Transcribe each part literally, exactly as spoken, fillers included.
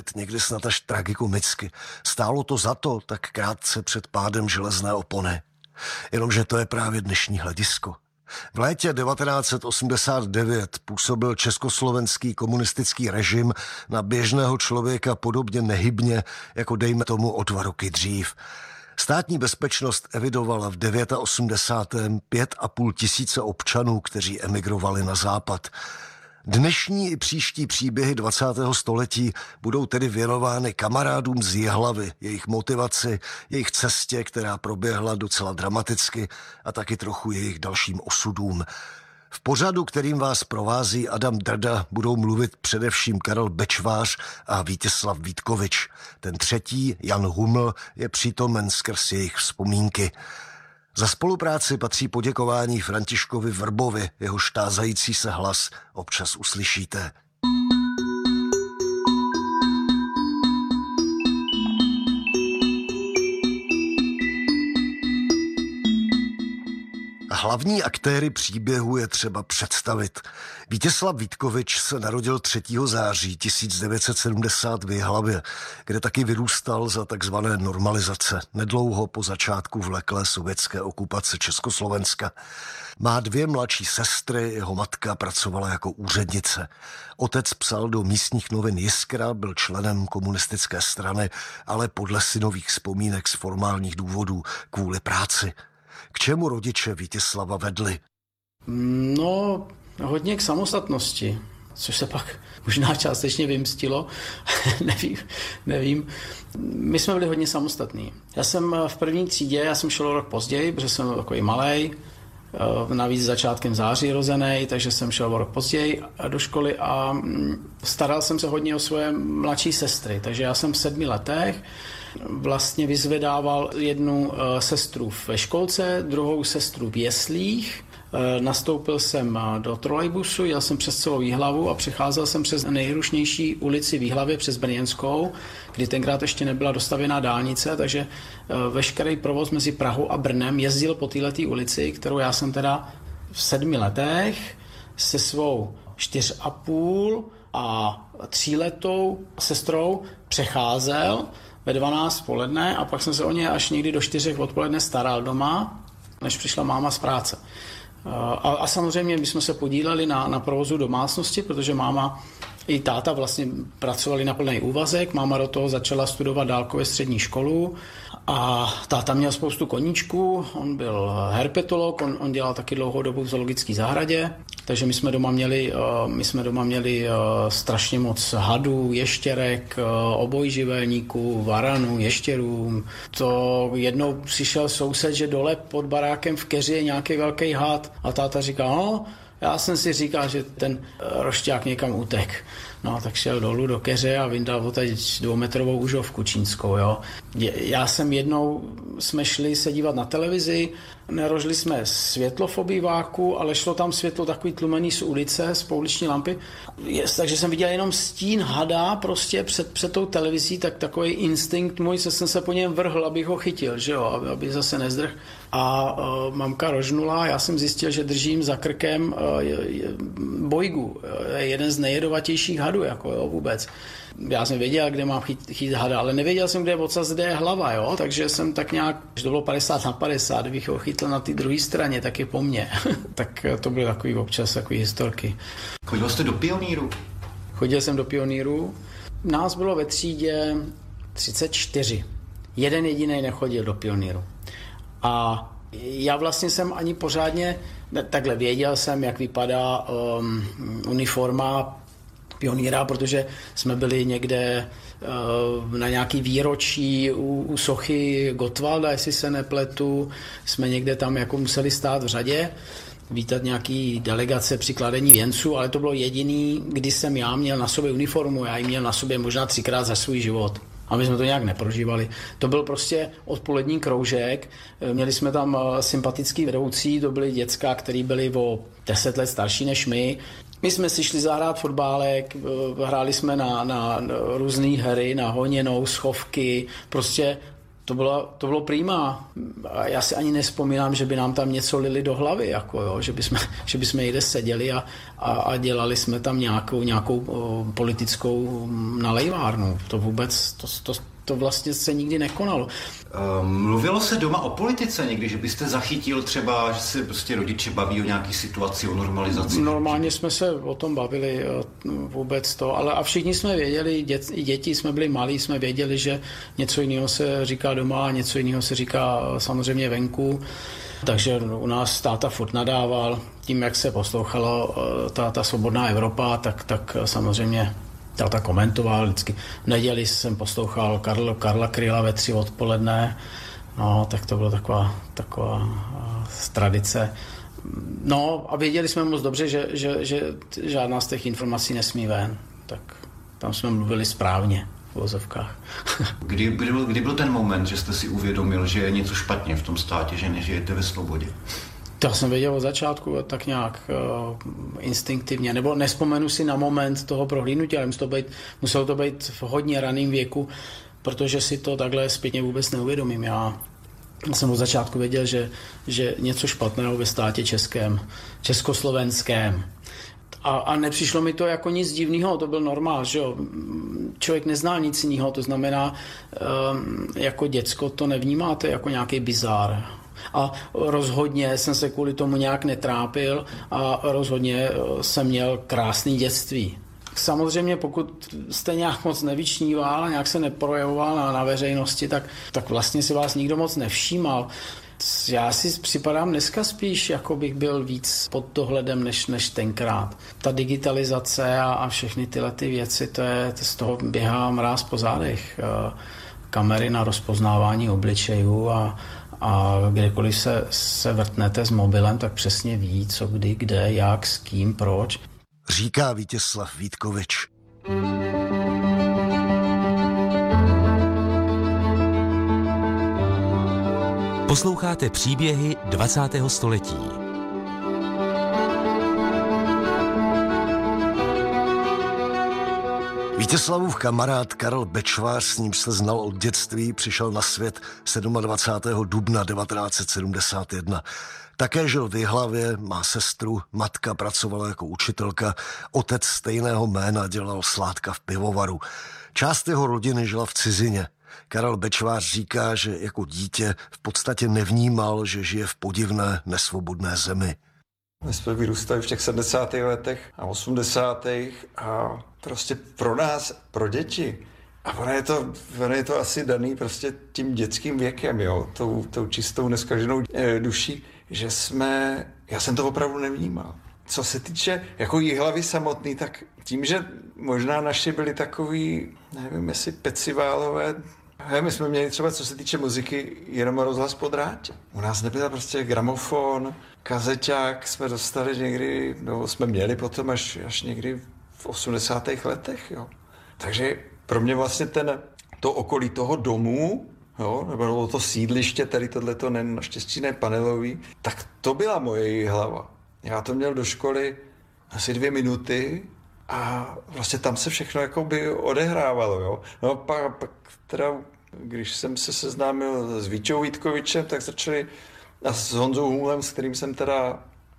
někdy snad až tragikomicky. Stálo to za to tak krátce před pádem železné opony. Jenomže to je právě dnešní hledisko. V létě devatenáct set osmdesát devět působil československý komunistický režim na běžného člověka podobně nehybně, jako dejme tomu o dva roky dřív. Státní bezpečnost evidovala v osmdesátém devátém pět a půl tisíce občanů, kteří emigrovali na západ. Dnešní i příští příběhy dvacátého století budou tedy věnovány kamarádům z Jihlavy, jejich motivaci, jejich cestě, která proběhla docela dramaticky, a taky trochu jejich dalším osudům. V pořadu, kterým vás provází Adam Drda, budou mluvit především Karel Bečvář a Vítězslav Vítkovič. Ten třetí, Jan Huml, je přítomen skrz jejich vzpomínky. Za spolupráci patří poděkování Františkovi Vrbovi, jehož tázající se hlas občas uslyšíte. Hlavní aktéry příběhu je třeba představit. Vítězslav Vítkovič se narodil třetího září tisíc devět set sedmdesát v Jihlavě, kde taky vyrůstal za takzvané normalizace, nedlouho po začátku vleklé sovětské okupace Československa. Má dvě mladší sestry, jeho matka pracovala jako úřednice. Otec psal do místních novin Jiskra, byl členem komunistické strany, ale podle synových vzpomínek z formálních důvodů kvůli práci. K čemu rodiče Vítězslava vedli? No, hodně k samostatnosti, což se pak možná částečně vymstilo, nevím, nevím. My jsme byli hodně samostatní. Já jsem v první třídě, já jsem šel rok později, protože jsem byl takový malej, navíc začátkem září rozený, takže jsem šel rok později do školy a staral jsem se hodně o svoje mladší sestry, takže já jsem v sedmi letech vlastně vyzvedával jednu sestru ve školce, druhou sestru v jeslích. Nastoupil jsem do trolejbusu, jel jsem přes celou Jihlavu a přecházel jsem přes nejrušnější ulici v Jihlavě, přes Brněnskou, kdy tenkrát ještě nebyla dostavěná dálnice, takže veškerý provoz mezi Prahou a Brnem jezdil po této ulici, kterou já jsem teda v sedmi letech se svou čtyř a půl a tříletou sestrou přecházel ve dvanáct poledne a pak jsem se o ně až někdy do čtyřech odpoledne staral doma, než přišla máma z práce. A, a samozřejmě my jsme se podíleli na, na provozu domácnosti, protože máma i táta vlastně pracovali na plný úvazek. Máma do toho začala studovat dálkově střední školu a táta měl spoustu koníčků, on byl herpetolog, on, on dělal taky dlouhou dobu v zoologické zahradě, takže my jsme doma měli, my jsme doma měli strašně moc hadů, ještěrek, obojživelníků, varanů, ještěrů. To jednou přišel soused, že dole pod barákem v keři je nějaký velký had a táta říkal, no, já jsem si říkal, že ten rošťák někam utek. No, tak šel dolů do keře a vyndal odtaď dvoumetrovou užovku čínskou, jo. Já jsem jednou, jsme šli se dívat na televizi, nerožili jsme světlo v obýváku, ale šlo tam světlo takový tlumený z ulice, z pouliční lampy. Jest, takže jsem viděl jenom stín hada prostě před, před tou televizí, tak takový instinkt můj, se jsem se po něm vrhl, abych ho chytil, že jo, aby, aby zase nezdrhl. A uh, mamka rožnula, já jsem zjistil, že držím za krkem uh, bojgu, jeden z nejjedovatějších hadů, jako jo, vůbec. Já jsem věděl, kde mám chyt, chytit hada, ale nevěděl jsem, kde je ocas, kde je hlava, jo, takže jsem tak nějak, že to bylo padesát na padesát, kdybych ho chytl na té druhé straně, tak je po mně. Tak to byly takový občas takový historky. Chodil jste do pionýru? Chodil jsem do pionýru. Nás bylo ve třídě třicet čtyři. Jeden jediný nechodil do pionýru. A já vlastně jsem ani pořádně, takhle věděl jsem, jak vypadá um, uniforma pionýra, protože jsme byli někde uh, na nějaký výročí u, u sochy Gottwalda, jestli se nepletu, jsme někde tam jako museli stát v řadě, vítat nějaký delegace při kladení věnců, ale to bylo jediný, kdy jsem já měl na sobě uniformu, já ji měl na sobě možná třikrát za svůj život. A my jsme to nějak neprožívali. To byl prostě odpolední kroužek, měli jsme tam sympatický vedoucí, to byli děcka, který byli o deset let starší než my. My jsme si šli zahrát fotbálek, hráli jsme na, na různé hry, na honěnou, schovky, prostě To bylo, to bylo prima. A já si ani nespomínám, že by nám tam něco lili do hlavy, jako jo, že bychom, že bychom někde seděli a, a, a dělali jsme tam nějakou, nějakou o, politickou nalejvárnu. To vůbec, to, to, to vlastně se nikdy nekonalo. Mluvilo se doma o politice někdy, že byste zachytil třeba, že se prostě rodiče baví o nějaký situaci, o normalizaci? Normálně jsme se o tom bavili vůbec to, ale a všichni jsme věděli, dět, i děti jsme byli malí, jsme věděli, že něco jiného se říká doma a něco jiného se říká samozřejmě venku. Takže u nás táta furt nadával, tím, jak se poslouchalo ta, ta svobodná Evropa, tak, tak samozřejmě táta komentoval vždycky. V neděli jsem poslouchal Karl, Karla Kryla ve tři odpoledne, no, tak to byla taková, taková tradice. No a věděli jsme moc dobře, že, že, že žádná z těch informací nesmí ven, tak tam jsme mluvili správně v vozovkách. Kdy, kdy, byl, kdy byl ten moment, že jste si uvědomil, že je něco špatně v tom státě, že nežijete ve svobodě? To jsem věděl od začátku tak nějak uh, instinktivně, nebo nespomenu si na moment toho prohlídnutí, ale muselo to být, muselo to být v hodně raném věku, protože si to takhle zpětně vůbec neuvědomím. Já jsem od začátku věděl, že, že něco špatného ve státě českém, československém. A, a nepřišlo mi to jako nic divného, to byl normál, že jo. Člověk nezná nic jiného, to znamená, um, jako děcko to nevnímáte jako nějaký bizár. A rozhodně jsem se kvůli tomu nějak netrápil a rozhodně jsem měl krásný dětství. Samozřejmě pokud jste nějak moc nevyčníval a nějak se neprojevoval na, na veřejnosti, tak, tak vlastně si vás nikdo moc nevšímal. Já si připadám dneska spíš, jako bych byl víc pod dohledem než, než tenkrát. Ta digitalizace a, a všechny tyhle ty věci, to je, to z toho běhá mráz po zádech. Kamery na rozpoznávání obličejů a A kdekoliv se, se vrtnete s mobilem, tak přesně ví, co kdy, kde, jak, s kým, proč. Říká Vítězslav Vítkovič. Posloucháte příběhy dvacátého století. Vítězslavův kamarád Karel Bečvář, s ním se znal od dětství, přišel na svět dvacátého sedmého dubna devatenáct set sedmdesát jedna. Také žil v Jihlavě, má sestru, matka pracovala jako učitelka, otec stejného jména dělal sládka v pivovaru. Část jeho rodiny žila v cizině. Karel Bečvář říká, že jako dítě v podstatě nevnímal, že žije v podivné, nesvobodné zemi. My jsme vyrůstali v těch sedmdesátých letech a osmdesátých a prostě pro nás, pro děti. A ono je to, ono je to asi daný prostě tím dětským věkem, jo, tou, tou čistou neskaženou e, duší, že jsme, já jsem to opravdu nevnímal. Co se týče jako Jihlavy samotný, tak tím, že možná naši byli takový, nevím, jestli peciválové, my jsme měli třeba, co se týče muziky, jenom rozhlas po drátě. U nás nebyl prostě gramofon, kazeťák jsme dostali někdy, no jsme měli potom až, až někdy v osmdesátých letech, jo. Takže pro mě vlastně ten, to okolí toho domu, jo, nebo to sídliště, tady tohleto ne, naštěstí ne panelový, tak to byla moje Jihlava. Já to měl do školy asi dvě minuty a vlastně tam se všechno jakoby odehrávalo, jo. No pak, pak teda, když jsem se seznámil s Víťou Vítkovičem, tak začali a s Honzou Hůlem, s kterým jsem teda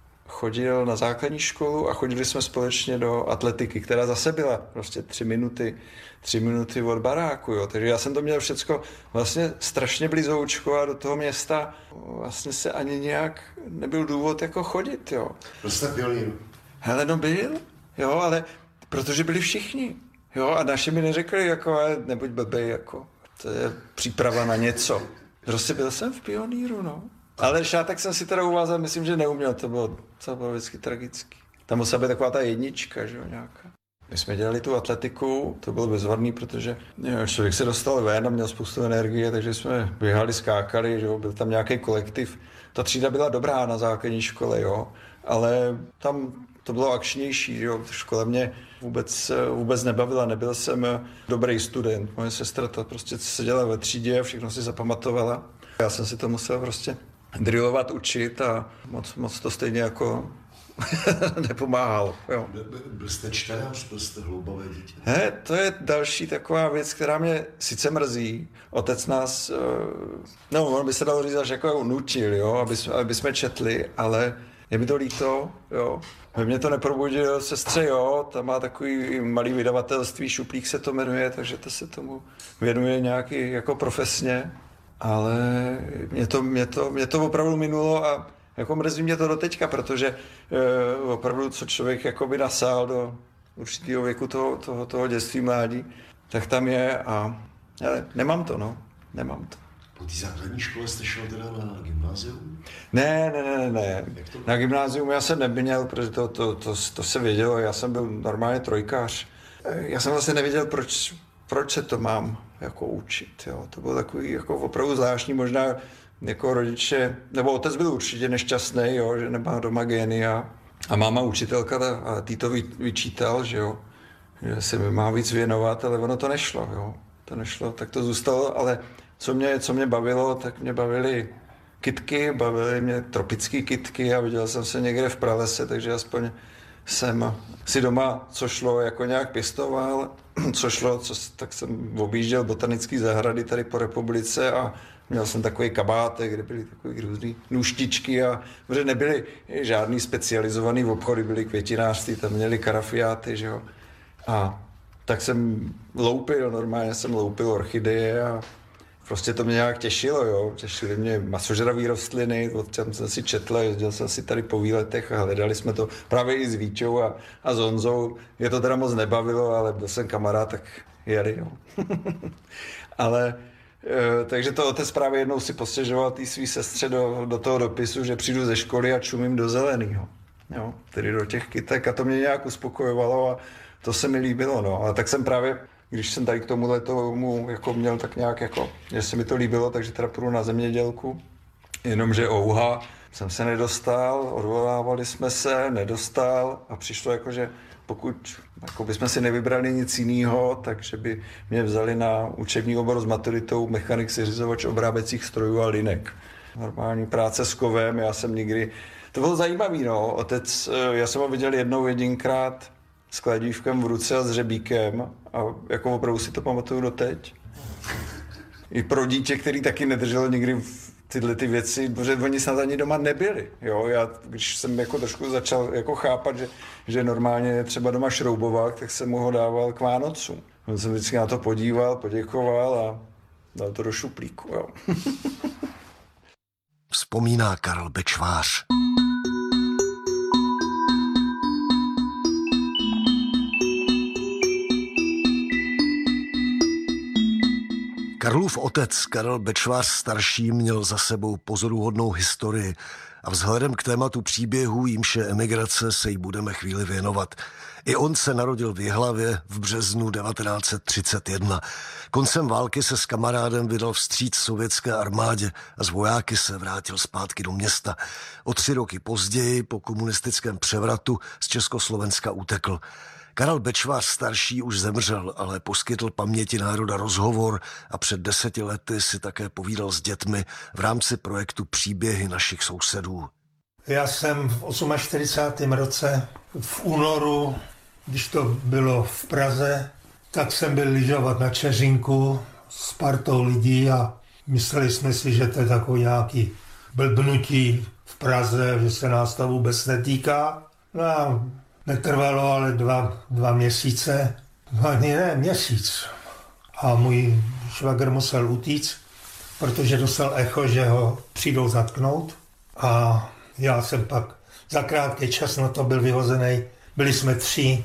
chodil na základní školu a chodili jsme společně do atletiky, která zase byla prostě tři minuty, tři minuty od baráku, jo. Takže já jsem to měl všecko vlastně strašně blízoučko a do toho města vlastně se ani nějak nebyl důvod jako chodit, jo. Byl jste pionýr? Hele, no byl, jo, ale protože byli všichni, jo, a naši mi neřekli, jako, nebuď blbej, jako, to je příprava na něco. Prostě byl jsem v pionýru, no. Ale šátek jsem si teda uvázal, myslím, že neuměl, to bylo, to bylo vždycky tragický. Tam musela být taková ta jednička, že jo, nějaká. My jsme dělali tu atletiku, to bylo bezvadný, protože jo, člověk se dostal ven a měl spoustu energie, takže jsme běhali, skákali, že jo, byl tam nějaký kolektiv. Ta třída byla dobrá na základní škole, jo, ale tam to bylo akčnější, že jo, škola mě vůbec, vůbec nebavila, nebyl jsem dobrý student. Moje sestra to prostě seděla ve třídě a všechno si zapamatovala. Já jsem si to musel prostě drillovat, učit a moc, moc to stejně jako Nepomáhal, jo. Byl jste čtenář, byl jste hloubavé dítě. He, to je další taková věc, která mě sice mrzí. Otec nás, no, on by se dalo říct, že jako nutil, jo, aby, aby jsme četli, ale je mi to líto, jo. Ve mně to neprobudil sestře, jo, ta má takový malý vydavatelství, Šuplík se to jmenuje, takže to se tomu věnuje nějaký jako profesně, ale mě to, mě to, mě to opravdu minulo a jako mrzí mě to do teďka, protože e, opravdu, co člověk jakoby nasál do určitého věku toho, toho, toho dětství, mládí, tak tam je a ale nemám to, no, nemám to. Po té základní škole jste šel teda na gymnázium? Ne, ne, ne, ne. Na gymnázium já jsem neměl, protože to, to, to, to se vědělo, já jsem byl normálně trojkář. Já jsem vlastně nevěděl, proč, proč se to mám jako učit, jo. To bylo takový jako opravdu zvláštní, možná jako rodiče, nebo otec byl určitě nešťastný, jo, že nemá doma génia. A máma učitelka, ta, a tý to vyčítal, že jo, že se mi má víc věnovat, ale ono to nešlo, jo. To nešlo, tak to zůstalo, ale co mě, co mě bavilo, tak mě bavily kytky, bavily mě tropické kytky a viděl jsem se někde v pralese, takže aspoň jsem si doma, co šlo, jako nějak pěstoval, co šlo, co, tak jsem objížděl botanické zahrady tady po republice a měl jsem takový kabátek, kde byly takové různé nůštičky a protože nebyly žádný specializovaný obchody, byly květinářství, tam měli karafiáty, že jo. A tak jsem loupil, normálně jsem loupil orchideje a prostě to mě nějak těšilo, jo. Těšily mě masožravé rostliny, od tam jsem si četl, jezdil jsem si tady po výletech a hledali jsme to právě i s Víčou a, a s Honzou. Mě to teda moc nebavilo, ale byl jsem kamarád, tak jeli, jo. Ale e, takže to otec právě jednou si postěžoval té svý sestře do, do toho dopisu, že přijdu ze školy a čumím do zeleného, jo, tedy do těch kytek a to mě nějak uspokojovalo a to se mi líbilo, no. A tak jsem právě, když jsem tady k tomuhle tomu jako měl tak nějak jako, že se mi to líbilo, takže teda půjdu na zemědělku, jenomže ouha, jsem se nedostal, odvolávali jsme se, nedostal a přišlo jako, že pokud jako bychom si nevybrali nic jiného, takže by mě vzali na učební obor s maturitou mechanik, seřizovač obráběcích strojů a linek. Normální práce s kovem, já jsem nikdy, to bylo zajímavý, no, otec, já jsem ho viděl jednou jedinkrát s kladívkem v ruce a s řebíkem a jako opravdu si to pamatuju doteď. I pro dítě, který taky nedržel nikdy tyhle ty věci, protože oni snad ani doma nebyli. Jo? Já, když jsem jako trošku začal jako chápat, že, že normálně je třeba doma šroubovák, tak jsem mu ho dával k Vánocům. On jsem vždycky na to podíval, poděkoval a dal to do šuplíku. Jo? Vzpomíná Karel Bečvář. Karlův otec Karel Bečvář starší měl za sebou pozoruhodnou historii a vzhledem k tématu příběhů, jímž je emigrace, se jí budeme chvíli věnovat. I on se narodil v Jihlavě v březnu devatenáct set třicet jedna. Koncem války se s kamarádem vydal vstříc sovětské armádě a z vojáky se vrátil zpátky do města. O tři roky později, po komunistickém převratu, z Československa utekl. Karel Bečvář starší už zemřel, ale poskytl paměti národa rozhovor a před deseti lety si také povídal s dětmi v rámci projektu Příběhy našich sousedů. Já jsem v čtyřicátém osmém roce v únoru, když to bylo v Praze, tak jsem byl lyžovat na Čeřinku s partou lidí a mysleli jsme si, že to je takový nějaký blbnutí v Praze, že se nás to vůbec netýká. No a netrvalo ale dva, dva měsíce, no ne, měsíc. A můj švagr musel utíct, protože dostal echo, že ho přijdou zatknout. A já jsem pak za krátký čas na to byl vyhozený. Byli jsme tři,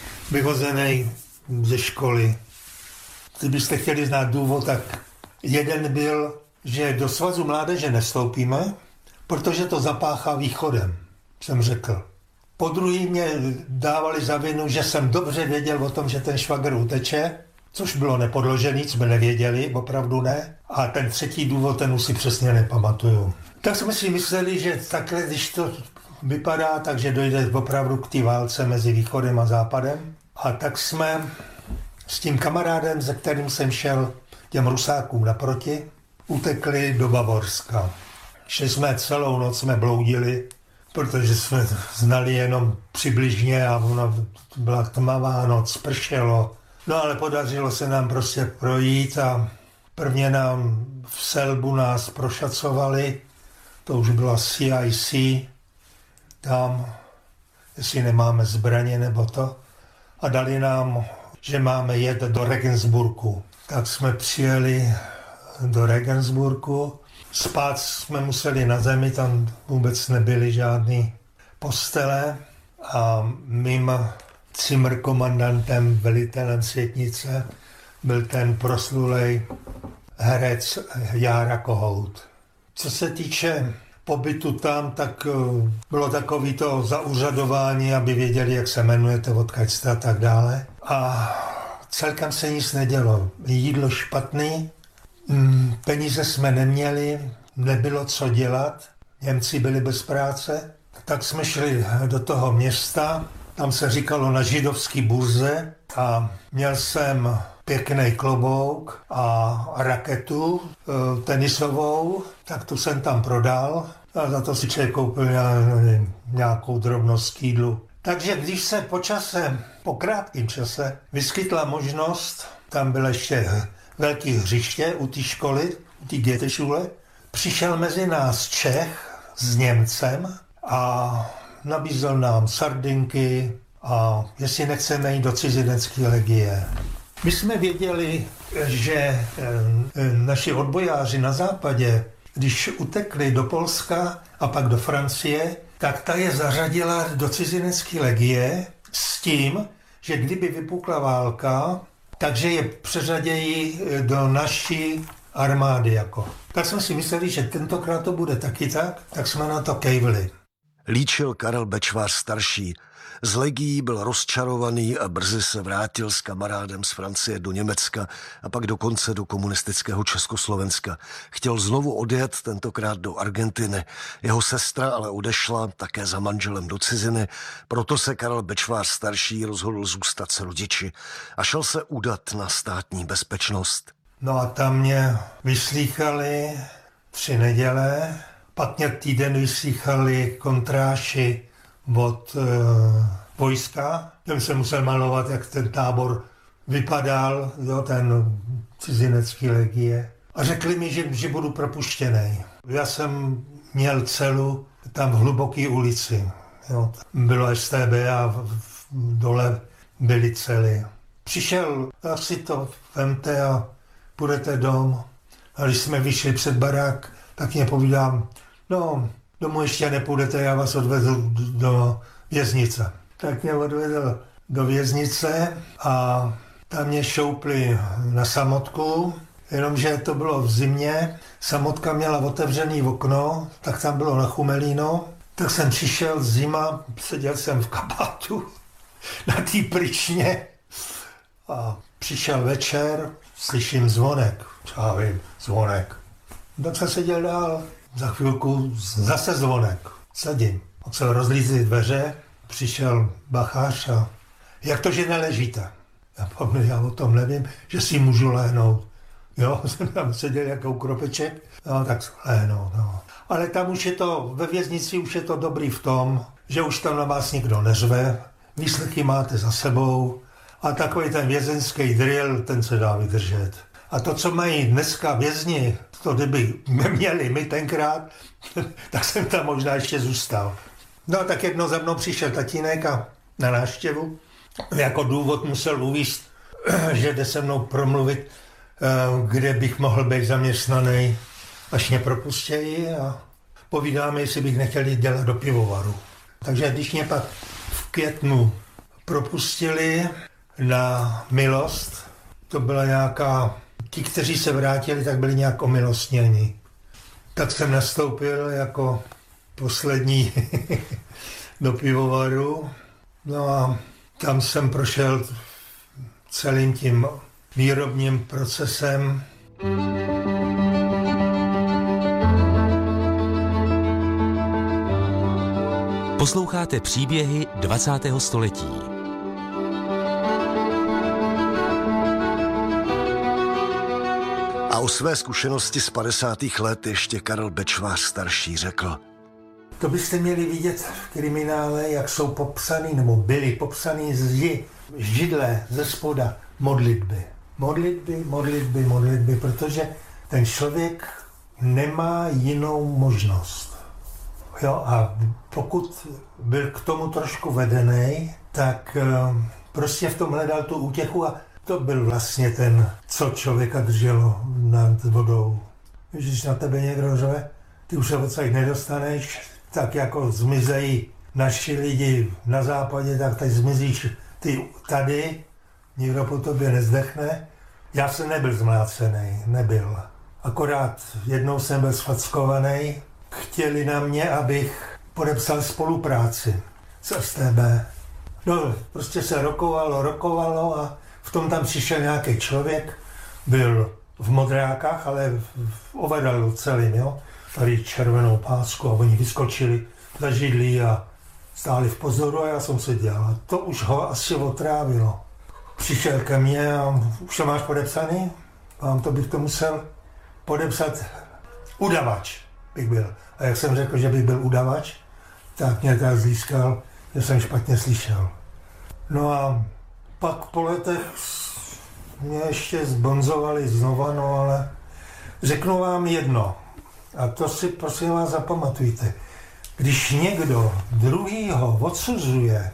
vyhozený ze školy. Kdybyste chtěli znát důvod, tak jeden byl, že do Svazu mládeže nestoupíme, protože to zapáchá východem, jsem řekl. Po druhý mě dávali za vinu, že jsem dobře věděl o tom, že ten švagr uteče, což bylo nepodložený, jsme nevěděli, opravdu ne. A ten třetí důvod, ten už si přesně nepamatuju. Tak jsme si mysleli, že takhle, když to vypadá, takže dojde opravdu k té válce mezi východem a západem. A tak jsme s tím kamarádem, se kterým jsem šel těm Rusákům naproti, utekli do Bavorska. Šli jsme celou noc, jsme bloudili protože jsme znali jenom přibližně a ona byla tmavá noc, pršelo. No ale podařilo se nám prostě projít a prvně nám v Selbu nás prošacovali, to už byla C I C, tam, jestli nemáme zbraně nebo to, a dali nám, že máme jet do Regensburgu. Tak jsme přijeli do Regensburgu, spát jsme museli na zemi, tam vůbec nebyly žádný postele a mým Zimmerkomandantem, velitelem světnice, byl ten proslulej herec Jára Kohout. Co se týče pobytu tam, tak bylo takový to zaúřadování, aby věděli, jak se jmenujete, odkud jste a tak dále. A celkem se nic nedělo. Jídlo špatný, peníze jsme neměli, nebylo co dělat, Němci byli bez práce. Tak jsme šli do toho města, tam se říkalo na židovský burze a měl jsem pěkný klobouk a raketu e, tenisovou, tak tu jsem tam prodal a za to si člověk koupil nějakou drobnost k jídlu. Takže když se po čase, po krátkém čase, vyskytla možnost, tam bylo ještě velké hřiště u té školy, u té Goethešule, přišel mezi nás Čech s Němcem a nabízel nám sardinky a jestli nechceme jít do cizinecké legie. My jsme věděli, že naši odbojáři na západě, když utekli do Polska a pak do Francie, tak ta je zařadila do cizinecké legie s tím, že kdyby vypukla válka, takže je přeřadějí do naší armády. Jako. Tak jsme si mysleli, že tentokrát to bude taky tak, tak jsme na to kejvili. Líčil Karel Bečvář starší. Z legií byl rozčarovaný a brzy se vrátil s kamarádem z Francie do Německa a pak dokonce do komunistického Československa. Chtěl znovu odjet, tentokrát do Argentiny. Jeho sestra ale odešla také za manželem do ciziny, proto se Karel Bečvář starší rozhodl zůstat s rodiči a šel se udat na státní bezpečnost. No a tam mě vyslýchali tři neděle, pak mě týden vyslýchali kontráši od e, vojska. Tam jsem musel malovat, jak ten tábor vypadal, jo, ten cizinecký legie. A řekli mi, že, že budu propuštěný. Já jsem měl celu tam v hluboké ulici. Jo. Bylo S T B a v, v, dole byly cely. Přišel, asi to vemte a půjdete dom. A když jsme vyšli před barák, tak mě povídám, no, domů ještě nepůjdete, já vás odvedu do věznice. Tak mě odvedl do věznice a tam mě šoupli na samotku, jenomže to bylo v zimě, samotka měla otevřený okno, tak tam bylo nachumelíno, tak jsem přišel zima, seděl jsem v kabátu na té pryčně a přišel večer, slyším zvonek, já vím, zvonek. Tak jsem seděl dál. Za chvilku zase zvonek. Sedím. On se rozlízly dveře, přišel bachář a jak to, že neležíte? Já povím, já o tom nevím, že si můžu lehnout. Jo, jsem tam seděl jako kropeček, no tak lehnout, no. Ale tam už je to, ve věznici už je to dobrý v tom, že už tam na vás nikdo neřve, výslechy máte za sebou a takový ten vězenský drill, ten se dá vydržet. A to, co mají dneska vězni, to kdyby měli my tenkrát, tak jsem tam možná ještě zůstal. No tak jednou za mnou přišel tatínek a na návštěvu. Jako důvod musel uvést, že jde se mnou promluvit, kde bych mohl být zaměstnaný, až mě propustějí a povídáme, jestli bych nechtěl jít dělat do pivovaru. Takže když mě pak v květnu propustili na milost, to byla nějaká... Ti, kteří se vrátili, tak byli nějak omilostněni. Tak jsem nastoupil jako poslední do pivovaru. No a tam jsem prošel celým tím výrobním procesem. Posloucháte příběhy dvacátého století. A o své zkušenosti z padesátých let ještě Karel Bečvář starší řekl. To byste měli vidět v kriminále, jak jsou popsaný, nebo byly popsaný zdi, židle ze spoda modlitby. Modlitby, modlitby, modlitby, protože ten člověk nemá jinou možnost. Jo, a pokud byl k tomu trošku vedený, tak prostě v tom hledal tu útěchu a to byl vlastně ten, co člověka drželo nad vodou. Když na tebe někdo řve, ty už se odsaď nedostaneš, tak jako zmizejí naši lidi na západě, tak teď zmizíš ty tady, nikdo po tobě nezdechne. Já jsem nebyl zmlácený, nebyl. Akorát jednou jsem byl sfackovaný, chtěli na mě, abych podepsal spolupráci s S T B. No, prostě se rokovalo, rokovalo a v tom tam přišel nějaký člověk, byl v modrákách, ale v overallu celým, jo. Tady červenou pásku a oni vyskočili za židlí a stáli v pozoru a já jsem seděl. A to už ho asi otrávilo. Přišel ke mně a už to máš podepsaný? Vám to bych to musel podepsat. Udavač bych byl. A jak jsem řekl, že bych byl udavač, tak mě tak zlískal, že jsem špatně slyšel. No a pak po letech mě ještě zbonzovali znova, no ale řeknu vám jedno. A to si prosím vás zapamatujte. Když někdo druhýho odsuzuje,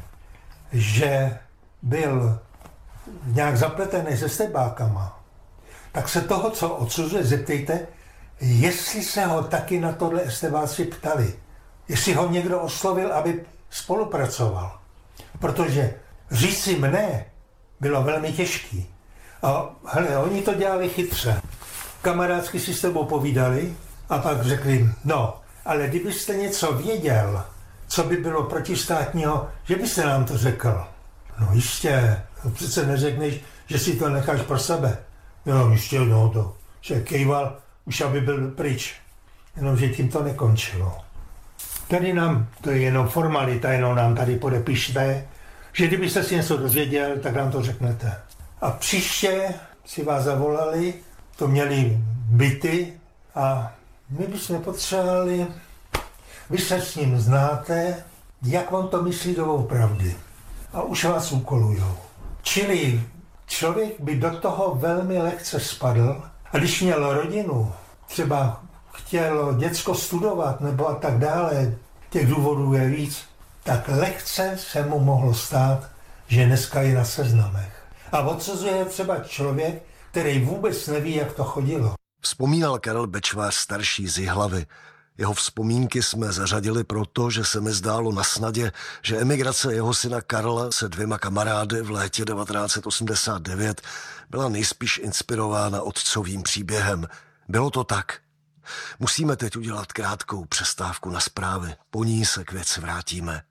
že byl nějak zapletený se stebákama, tak se toho, co odsuzuje, zeptejte, jestli se ho taky na tohle estebáci ptali. Jestli ho někdo oslovil, aby spolupracoval. Protože říci mne bylo velmi těžký. A hele, oni to dělali chytře. Kamarádsky si s tebou povídali a pak řekli, no, ale kdybyste něco věděl, co by bylo protistátního, že byste nám to řekl. No jistě, přece neřekneš, že si to necháš pro sebe. No jistě, no to, že kejval, už aby byl pryč. Jenomže tím to nekončilo. Tady nám, to je jenom formalita, jenom nám tady podepište, že kdybyste si něco dozvěděl, tak nám to řeknete. A příště si vás zavolali, to měli byty a my bychom potřebovali, vy se s ním znáte, jak vám to myslí doopravdy. A už vás úkolujou. Čili člověk by do toho velmi lehce spadl a když měl rodinu, třeba chtěl děcko studovat nebo a tak dále, těch důvodů je víc, tak lehce se mu mohlo stát, že dneska je na seznamech. A odsuzuje třeba člověk, který vůbec neví, jak to chodilo. Vzpomínal Karel Bečvář starší z Jihlavy. Jeho vzpomínky jsme zařadili proto, že se mi zdálo na snadě, že emigrace jeho syna Karla se dvěma kamarády v létě devatenáct set osmdesát devět byla nejspíš inspirována otcovým příběhem. Bylo to tak. Musíme teď udělat krátkou přestávku na zprávy. Po ní se k věci vrátíme.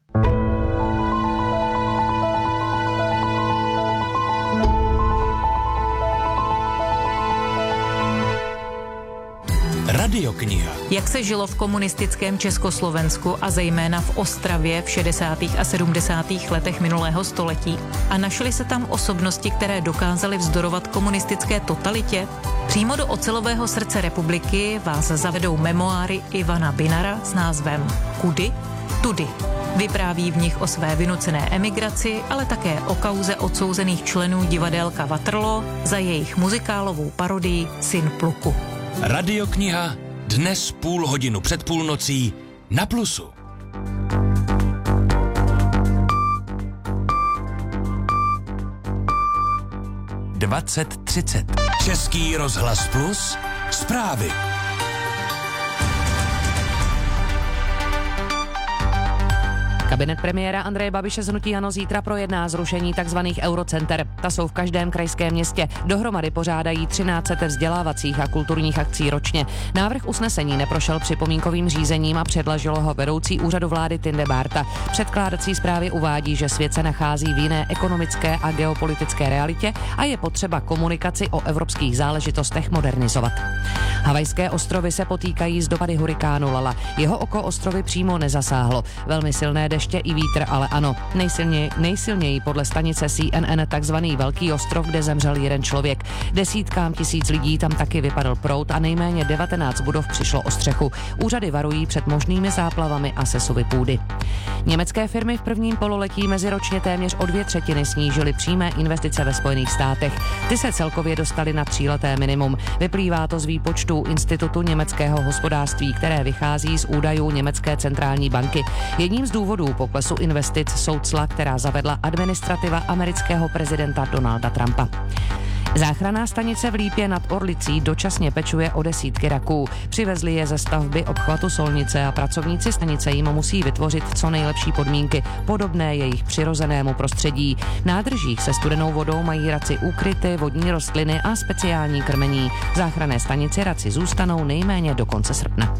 Radiokniha. Jak se žilo v komunistickém Československu a zejména v Ostravě v šedesátých a sedmdesátých letech minulého století? A našly se tam osobnosti, které dokázaly vzdorovat komunistické totalitě? Přímo do ocelového srdce republiky vás zavedou memoáry Ivana Binara s názvem Kudy? Tudy. Vypráví v nich o své vynucené emigraci, ale také o kauze odsouzených členů divadélka Waterloo za jejich muzikálovou parodii Syn pluku. Radiokniha dnes půl hodinu před půlnocí na Plusu. dvacet třicet. Český rozhlas Plus. Zprávy. Kabinet premiéra Andreje Babiše z hnutí ANO zítra projedná zrušení tzv. Eurocenter. Ta jsou v každém krajském městě. Dohromady pořádají třináct set vzdělávacích a kulturních akcí ročně. Návrh usnesení neprošel připomínkovým řízením a předložilo ho vedoucí úřadu vlády Tinde Bárta. Předkládací zprávy uvádí, že svět se nachází v jiné ekonomické a geopolitické realitě a je potřeba komunikaci o evropských záležitostech modernizovat. Havajské ostrovy se potýkají s dopady hurikánu Lala. Jeho oko ostrovy přímo nezasáhlo. Velmi silné dešti deště i vítr, ale ano, nejsilněji, nejsilněji podle stanice C N N takzvaný Velký ostrov, kde zemřel jeden člověk. Desítkám tisíc lidí tam taky vypadl proud a nejméně devatenáct budov přišlo o střechu. Úřady varují před možnými záplavami a sesuvy půdy. Německé firmy v prvním pololetí meziročně téměř o dvě třetiny snížily přímé investice ve Spojených státech. Ty se celkově dostaly na tříleté minimum. Vyplývá to z výpočtu Institutu německého hospodářství, které vychází z údajů Německé centrální banky. Jedním z důvodů poklesu investic jsou cla, která zavedla administrativa amerického prezidenta Donalda Trumpa. Záchranná stanice v Lípě nad Orlicí dočasně pečuje o desítky raků. Přivezli je ze stavby obchvatu Solnice a pracovníci stanice jim musí vytvořit co nejlepší podmínky, podobné jejich přirozenému prostředí. V nádržích se studenou vodou mají raci úkryty, vodní rostliny a speciální krmení. V záchranné stanici raci zůstanou nejméně do konce srpna.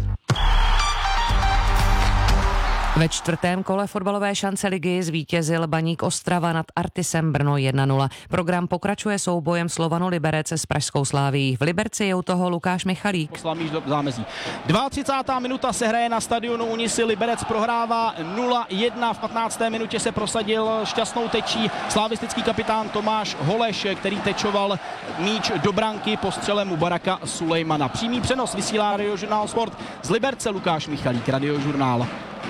Ve čtvrtém kole fotbalové šance ligy zvítězil Baník Ostrava nad Artisem Brno jedna nula. Program pokračuje soubojem Slovanu Liberec s pražskou Slávií. V Liberci je u toho Lukáš Michalík. Poslamíš do zámezí. třicátá druhá minuta se hraje na stadionu Unisy. Liberec prohrává nula jedna. V patnácté minutě se prosadil šťastnou tečí slavistický kapitán Tomáš Holeš, který tečoval míč do branky po střele Mubaraka Sulejmana. Přímý přenos vysílá Radiožurnál Sport z Liberce. Lukáš Michalík, Radiožurnál.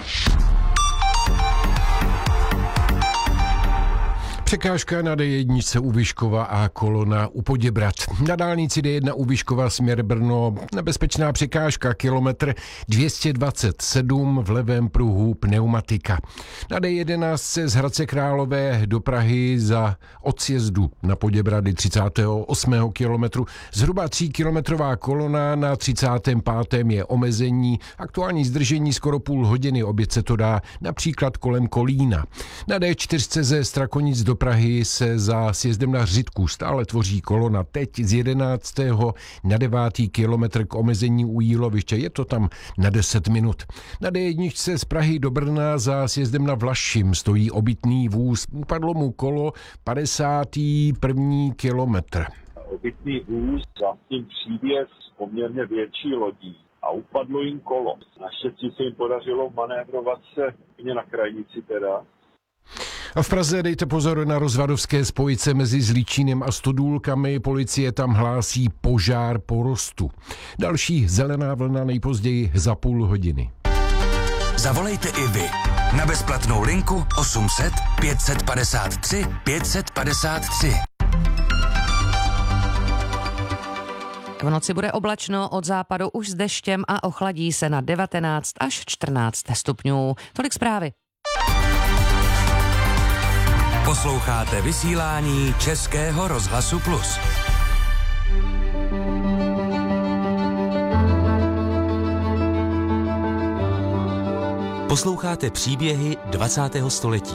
Překážka na D jedna u Vyškova a kolona u Poděbrad. Na dálnici D jedna u Vyškova směr Brno nebezpečná překážka, kilometr dvě stě dvacet sedm, v levém pruhu pneumatika. Na D jedenáct z Hradce Králové do Prahy za odjezdu na Poděbrady třicátého osmého kilometru zhruba tříkilometrová kolona, na třicátém pátém je omezení, aktuální zdržení skoro půl hodiny, opět se to dá například kolem Kolína. Na D čtyři ze Strakonic do Prahy se za sjezdem na Řitku stále tvoří kolona, teď z jedenáctého na devátý kilometr k omezení u Jíloviště, je to tam na deset minut. Na D jedna z Prahy do Brna za sjezdem na Vlašim stojí obytný vůz, upadlo mu kolo padesátý první kilometr. Obytný vůz za tím příběh s poměrně větší lodí a upadlo jim kolo. Naštěstí se jim podařilo manévrovat se na krajnici teda. A v Praze dejte pozor na rozvadovské spojice mezi Zlíčínem a Stodůlkami. Policie tam hlásí požár porostu. Další zelená vlna nejpozději za půl hodiny. Zavolejte i vy na bezplatnou linku osm set pět set padesát tři pět set padesát tři. V noci bude oblačno, od západu už s deštěm a ochladí se na devatenáct až čtrnáct stupňů. Tolik zprávy. Posloucháte vysílání Českého rozhlasu Plus. Posloucháte příběhy dvacátého století.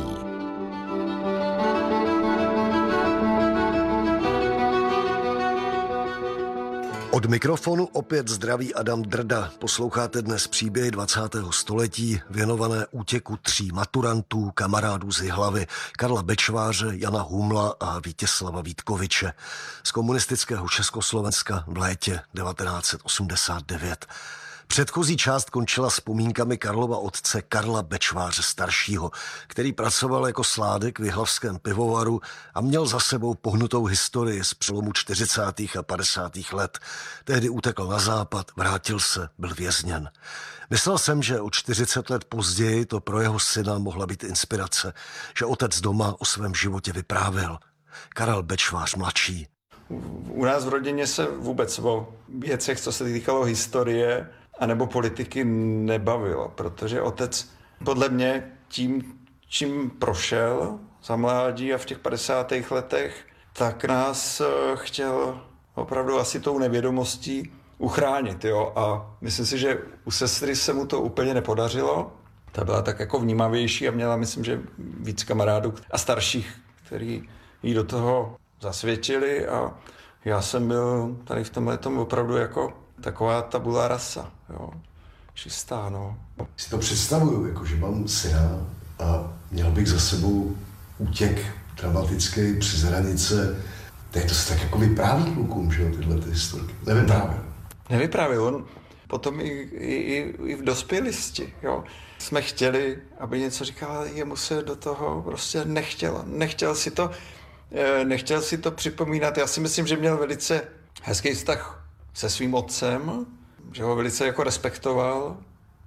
Od mikrofonu opět zdraví Adam Drda. Posloucháte dnes příběhy dvacátého století věnované útěku tří maturantů, kamarádů z Jihlavy, Karla Bečváře, Jana Humla a Vítězslava Vítkoviče z komunistického Československa v létě devatenáct set osmdesát devět. Předchozí část končila vzpomínkami Karlova otce Karla Bečváře staršího, který pracoval jako sládek v jihlavském pivovaru a měl za sebou pohnutou historii z přelomu čtyřicátých a padesátých let. Tehdy utekl na západ, vrátil se, byl vězněn. Myslel jsem, že o čtyřicet let později to pro jeho syna mohla být inspirace, že otec doma o svém životě vyprávěl. Karel Bečvář mladší. U nás v rodině se vůbec o věcech, co se týkalo historie anebo politiky, nebavilo, protože otec podle mě tím, čím prošel za mládí a v těch padesátých letech, tak nás chtěl opravdu asi tou nevědomostí uchránit. Jo? A myslím si, že u sestry se mu to úplně nepodařilo. Ta byla tak jako vnímavější a měla, myslím, že víc kamarádů a starších, který jí do toho zasvětili, a já jsem byl tady v tomhle tom opravdu jako taková tabula rasa, jo, čistá, no. Si to představuju, jako že mám syna a měl bych za sebou útěk dramatický přes hranice. Teď to se tak jako vypráví klukům, že jo, tyhle ty historky. Nevyprávěl. Nevyprávěl, on potom i, i, i v dospělosti. Jo. Jsme chtěli, aby něco říkal, jemu se do toho prostě nechtělo. Nechtěl si to, nechtěl si to připomínat. Já si myslím, že měl velice hezký vztah se svým otcem, že ho velice jako respektoval.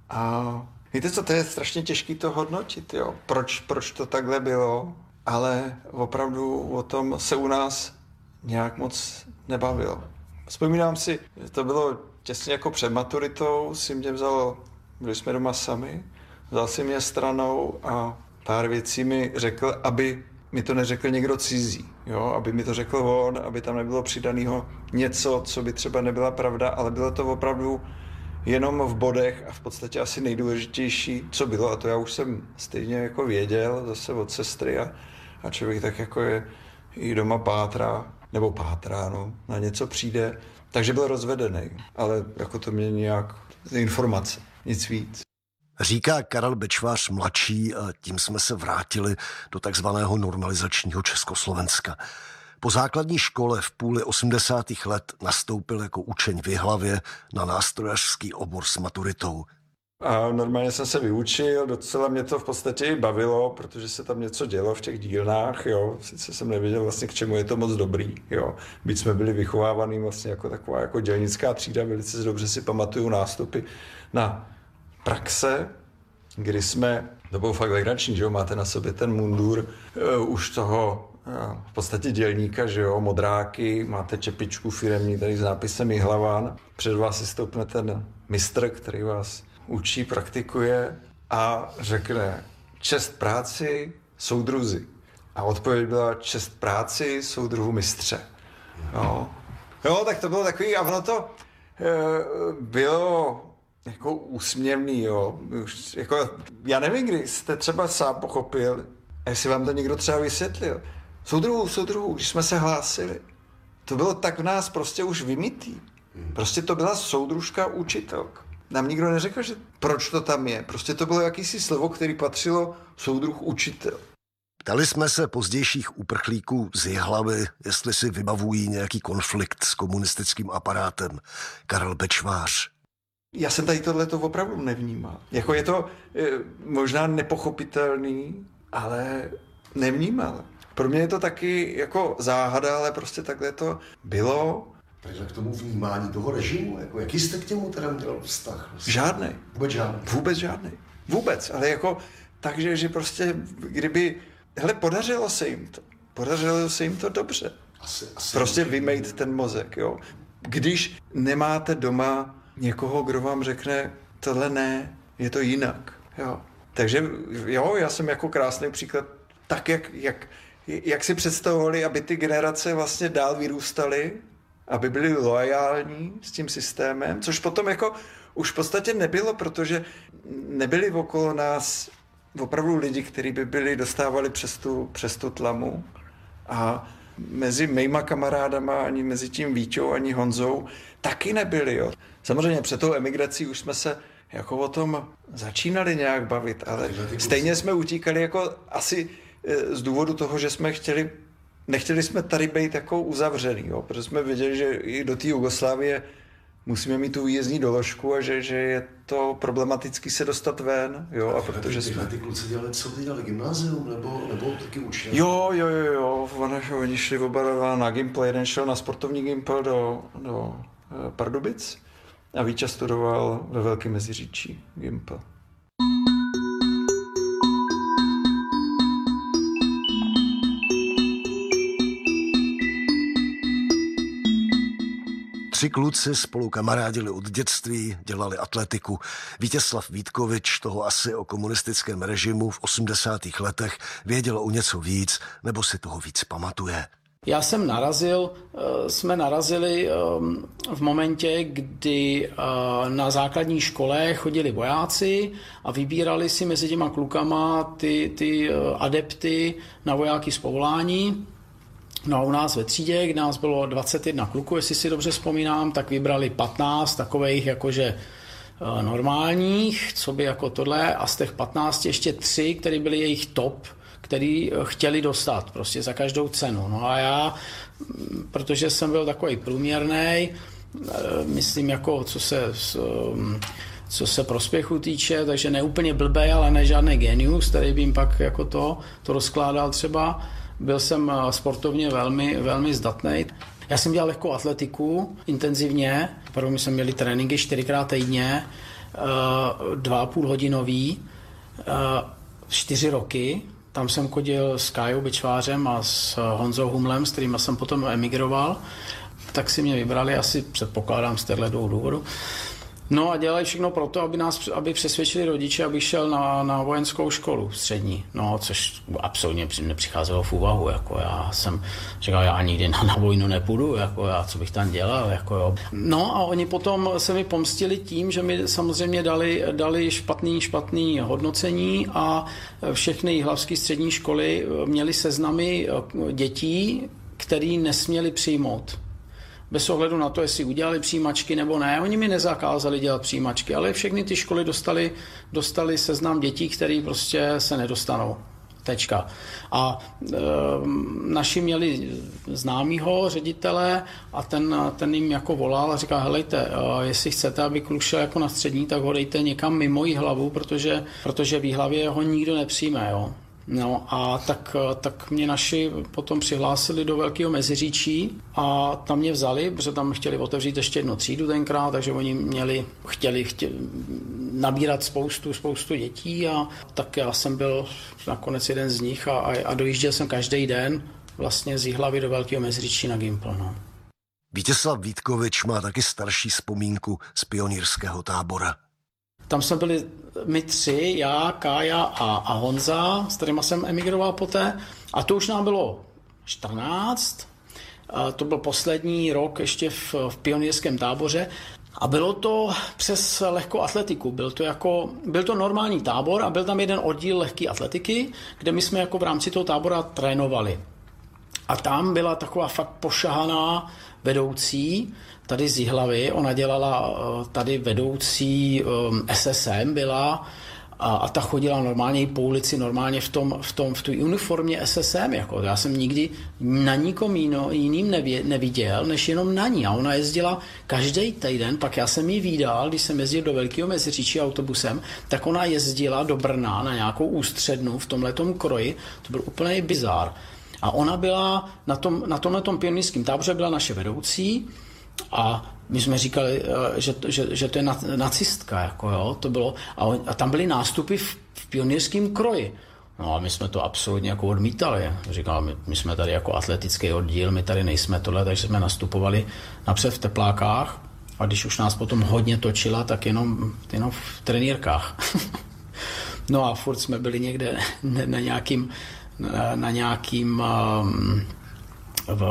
A víte co, to je strašně těžké to hodnotit, jo. Proč, proč to takhle bylo, ale opravdu o tom se u nás nějak moc nebavilo. Vzpomínám si, že to bylo těsně jako před maturitou, si mě vzal, byli jsme doma sami, vzal si mě stranou a pár věcí mi řekl, aby mi to neřekl někdo cizí, jo? Aby mi to řekl on, aby tam nebylo přidanýho něco, co by třeba nebyla pravda, ale bylo to opravdu jenom v bodech a v podstatě asi nejdůležitější, co bylo, a to já už jsem stejně jako věděl zase od sestry a, a člověk tak jako je i doma pátrá, nebo pátrá, no, na něco přijde, takže byl rozvedený, ale jako to mě nějak informace, nic víc. Říká Karel Bečvář mladší a tím jsme se vrátili do takzvaného normalizačního Československa. Po základní škole v půli osmdesátých let nastoupil jako učeň v Jihlavě na nástrojařský obor s maturitou. A normálně jsem se vyučil, docela mě to v podstatě i bavilo, protože se tam něco dělo v těch dílnách, jo. Sice jsem nevěděl vlastně, k čemu je to moc dobrý, jo. Byť jsme byli vychovávaný vlastně jako taková jako dělnická třída, velice dobře si pamatuju nástupy na praxe, kdy jsme, to bylo fakt legrační, že jo, máte na sobě ten mundur uh, už toho uh, v podstatě dělníka, že jo, modráky, máte čepičku firemní tady s nápisem Jihlavan, před vás si stoupne ten mistr, který vás učí, praktikuje a řekne čest práci, soudruzi. A odpověď byla čest práci, soudruhu mistře. Jo, jo tak to bylo takový, a ono to uh, bylo jako úsměvný, jo. Už, jako, já nevím, kdy jste třeba sám pochopil, a jestli vám to někdo třeba vysvětlil. Soudruhu, soudruhu, když jsme se hlásili, to bylo tak v nás prostě už vymytý. Prostě to byla soudružka učitelka. Nám nikdo neřekl, že proč to tam je. Prostě to bylo jakýsi slovo, který patřilo soudruh učitel. Ptali jsme se pozdějších uprchlíků z Jihlavy, jestli si vybavují nějaký konflikt s komunistickým aparátem. Karel Bečvář. Já jsem tady tohleto opravdu nevnímal. Jako je to e, možná nepochopitelný, ale nevnímal. Pro mě je to taky jako záhada, ale prostě takhle to bylo. Takže k tomu vnímání toho režimu, jako jaký jste k němu teda měl vztah? Vlastně? Žádný. Vůbec žádný. Vůbec žádný. Vůbec, ale jako takže, že prostě kdyby, hele, podařilo se jim to. Podařilo se jim to dobře. Asi, asi prostě vymejt ten mozek, jo. Když nemáte doma někoho, kdo vám řekne, tohle ne, je to jinak, jo. Takže jo, já jsem jako krásný příklad, tak jak, jak, jak si představovali, aby ty generace vlastně dál vyrůstaly, aby byli loajální s tím systémem, což potom jako už v podstatě nebylo, protože nebyli okolo nás opravdu lidi, kteří by byli dostávali přes tu, přes tu tlamu a mezi mýma kamarádama, ani mezi tím Víťou, ani Honzou taky nebyli, jo. Samozřejmě před tou emigrací už jsme se jako o tom začínali nějak bavit, ale stejně jsme utíkali jako asi z důvodu toho, že jsme chtěli, nechtěli jsme tady být jako uzavřený, jo, protože jsme věděli, že i do té Jugoslávie musíme mít tu výjezdní doložku a že, že je to problematický se dostat ven, jo, a, a protože jsme... Ty kluci dělali, co ty dělali, gymnázium, nebo, nebo taky učili? Jo, jo, jo, jo, oni, oni šli oba dva na Gimpl, jeden šel na sportovní Gimpl do, do Pardubic a Víťa studoval ve Velkém Meziříčí Gimpl. Tři kluci spolu kamarádili od dětství, dělali atletiku. Vítězslav Vítkovič toho asi o komunistickém režimu v osmdesátých letech věděl o něco víc, nebo si toho víc pamatuje. Já jsem narazil, jsme narazili v momentě, kdy na základní škole chodili vojáci a vybírali si mezi těma klukama ty, ty adepty na vojáky z povolání. No a u nás ve třídě, kde nás bylo dvacet jedna kluků, jestli si dobře vzpomínám, tak vybrali patnáct takových jakože normálních, co by jako tohle, a z těch patnácti ještě tři, který byli jejich top, který chtěli dostat prostě za každou cenu. No a já, protože jsem byl takový průměrnej, myslím jako co se, co se prospěchu týče, takže ne úplně blbej, ale ne žádný genius, který by jim pak jako to, to rozkládal třeba. Byl jsem sportovně velmi, velmi zdatnej. Já jsem dělal lehkou atletiku intenzivně, první jsme měli tréninky čtyřikrát týdně, dva a půl hodinový, čtyři roky. Tam jsem chodil s Kájou Byčvářem a s Honzou Humlem, s kterým jsem potom emigroval. Tak si mě vybrali, asi předpokládám z této důvodu. No a dělali všechno pro to, aby nás, aby přesvědčili rodiče, abych šel na, na vojenskou školu střední. No, což absolutně nepřicházelo v úvahu. Jako já jsem říkal, já nikdy na, na vojnu nepůjdu, jako já, co bych tam dělal. Jako jo. No a oni potom se mi pomstili tím, že mi samozřejmě dali, dali špatný, špatný hodnocení a všechny jihlavské střední školy měly seznamy dětí, který nesměli přijmout. Bez ohledu na to, jestli udělali přijímačky nebo ne. Oni mi nezakázali dělat přijímačky, ale všechny ty školy dostali, dostali seznam dětí, který prostě se nedostanou. Tečka. A e, naši měli známýho ředitele a ten, ten jim jako volal a říkal, helejte, e, jestli chcete, aby kluk šel jako na střední, tak ho dejte někam mimo Jihlavu, protože, protože v Jihlavě ho nikdo nepřijme, jo. No a tak, tak mě naši potom přihlásili do Velkého Meziříčí a tam mě vzali, protože tam chtěli otevřít ještě jednu třídu tenkrát, takže oni měli, chtěli, chtěli nabírat spoustu, spoustu dětí a tak já jsem byl nakonec jeden z nich a, a dojížděl jsem každý den vlastně z Jihlavy do Velkého Meziříčí na Gimpl. No. Vítězslav Vítkovič má taky starší vzpomínku z pionýrského tábora. Tam jsme byli my tři, já, Kája a, a Honza, s kterýma jsem emigroval poté. A to už nám bylo čtrnáct. A to byl poslední rok ještě v, v pionýrském táboře. A bylo to přes lehkou atletiku. Byl to, jako, byl to normální tábor a byl tam jeden oddíl lehké atletiky, kde my jsme jako v rámci toho tábora trénovali. A tam byla taková fakt pošahaná vedoucí, tady z Jihlavy, ona dělala tady vedoucí S S M byla a, a ta chodila normálně po ulici, normálně v tom, v tom, v tu uniformě S S M, jako já jsem nikdy na nikom jino, jiným nevě, neviděl, než jenom na ní a ona jezdila každý týden, pak já jsem ji vídal, když jsem jezdil do Velkého Meziříčí autobusem, tak ona jezdila do Brna na nějakou ústřednu v tomhletom kroji, to byl úplný bizár. A ona byla na, tom, na tomhletom pionýrském táboře byla naše vedoucí a my jsme říkali, že, že, že to je nacistka, jako jo, to bylo, a, on, a tam byly nástupy v, v pionýrském kroji. No a my jsme to absolutně jako odmítali. Říkal, my, my jsme tady jako atletický oddíl, my tady nejsme tohle, takže jsme nastupovali napřed v teplákách a když už nás potom hodně točila, tak jenom, jenom v trenýrkách. No a furt jsme byli někde na, na nějakým na, na nějakým um, v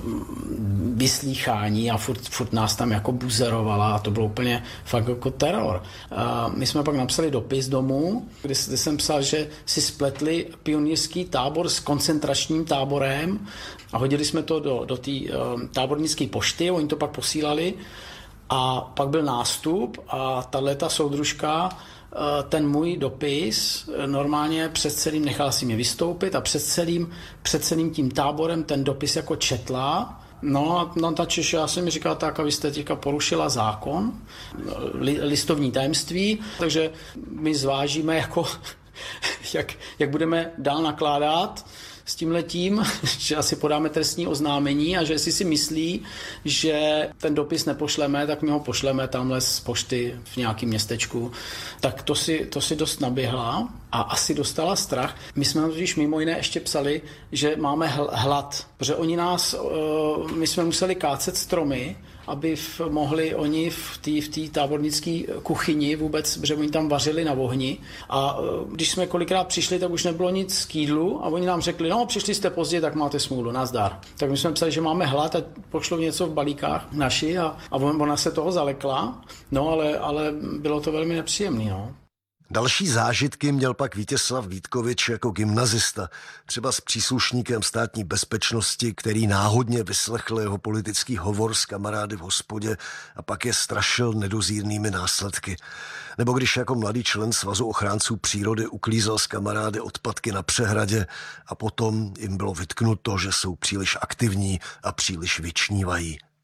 vyslýchání a furt, furt nás tam jako buzerovala a to bylo úplně fakt jako teror. Uh, my jsme pak napsali dopis domů, kde, kde jsem psal, že si spletli pionýrský tábor s koncentračním táborem a hodili jsme to do, do té um, tábornické pošty, oni to pak posílali a pak byl nástup a tato soudružka ten můj dopis normálně před celým, nechala si mě vystoupit a před celým, před celým tím táborem ten dopis jako četla. No a na ta Češi, já jsem mi říkal, tak a vy jste teďka porušila zákon, li, listovní tajemství, takže my zvážíme, jako, jak, jak budeme dál nakládat s tímhletím, že asi podáme trestní oznámení a že jestli si myslí, že ten dopis nepošleme, tak my ho pošleme tamhle z pošty v nějakém městečku. Tak to si, to si dost naběhla a asi dostala strach. My jsme totiž mimo jiné ještě psali, že máme hlad, protože oni nás, my jsme museli kácet stromy, aby v, mohli oni v té v té tábornické kuchyni vůbec, protože oni tam vařili na ohni a když jsme kolikrát přišli, tak už nebylo nic k jídlu a oni nám řekli, no přišli jste pozdě, tak máte smůlu, nazdar. Tak my jsme psali, že máme hlad a pošlo něco v balíkách naši a, a ona se toho zalekla, no ale, ale bylo to velmi nepříjemné, no. Další zážitky měl pak Vítězslav Vítkovič jako gymnazista, třeba s příslušníkem státní bezpečnosti, který náhodně vyslechl jeho politický hovor s kamarády v hospodě a pak je strašil nedozírnými následky. Nebo když jako mladý člen Svazu ochránců přírody uklízel s kamarády odpadky na přehradě a potom jim bylo vytknuto, že jsou příliš aktivní a příliš vyčnívají.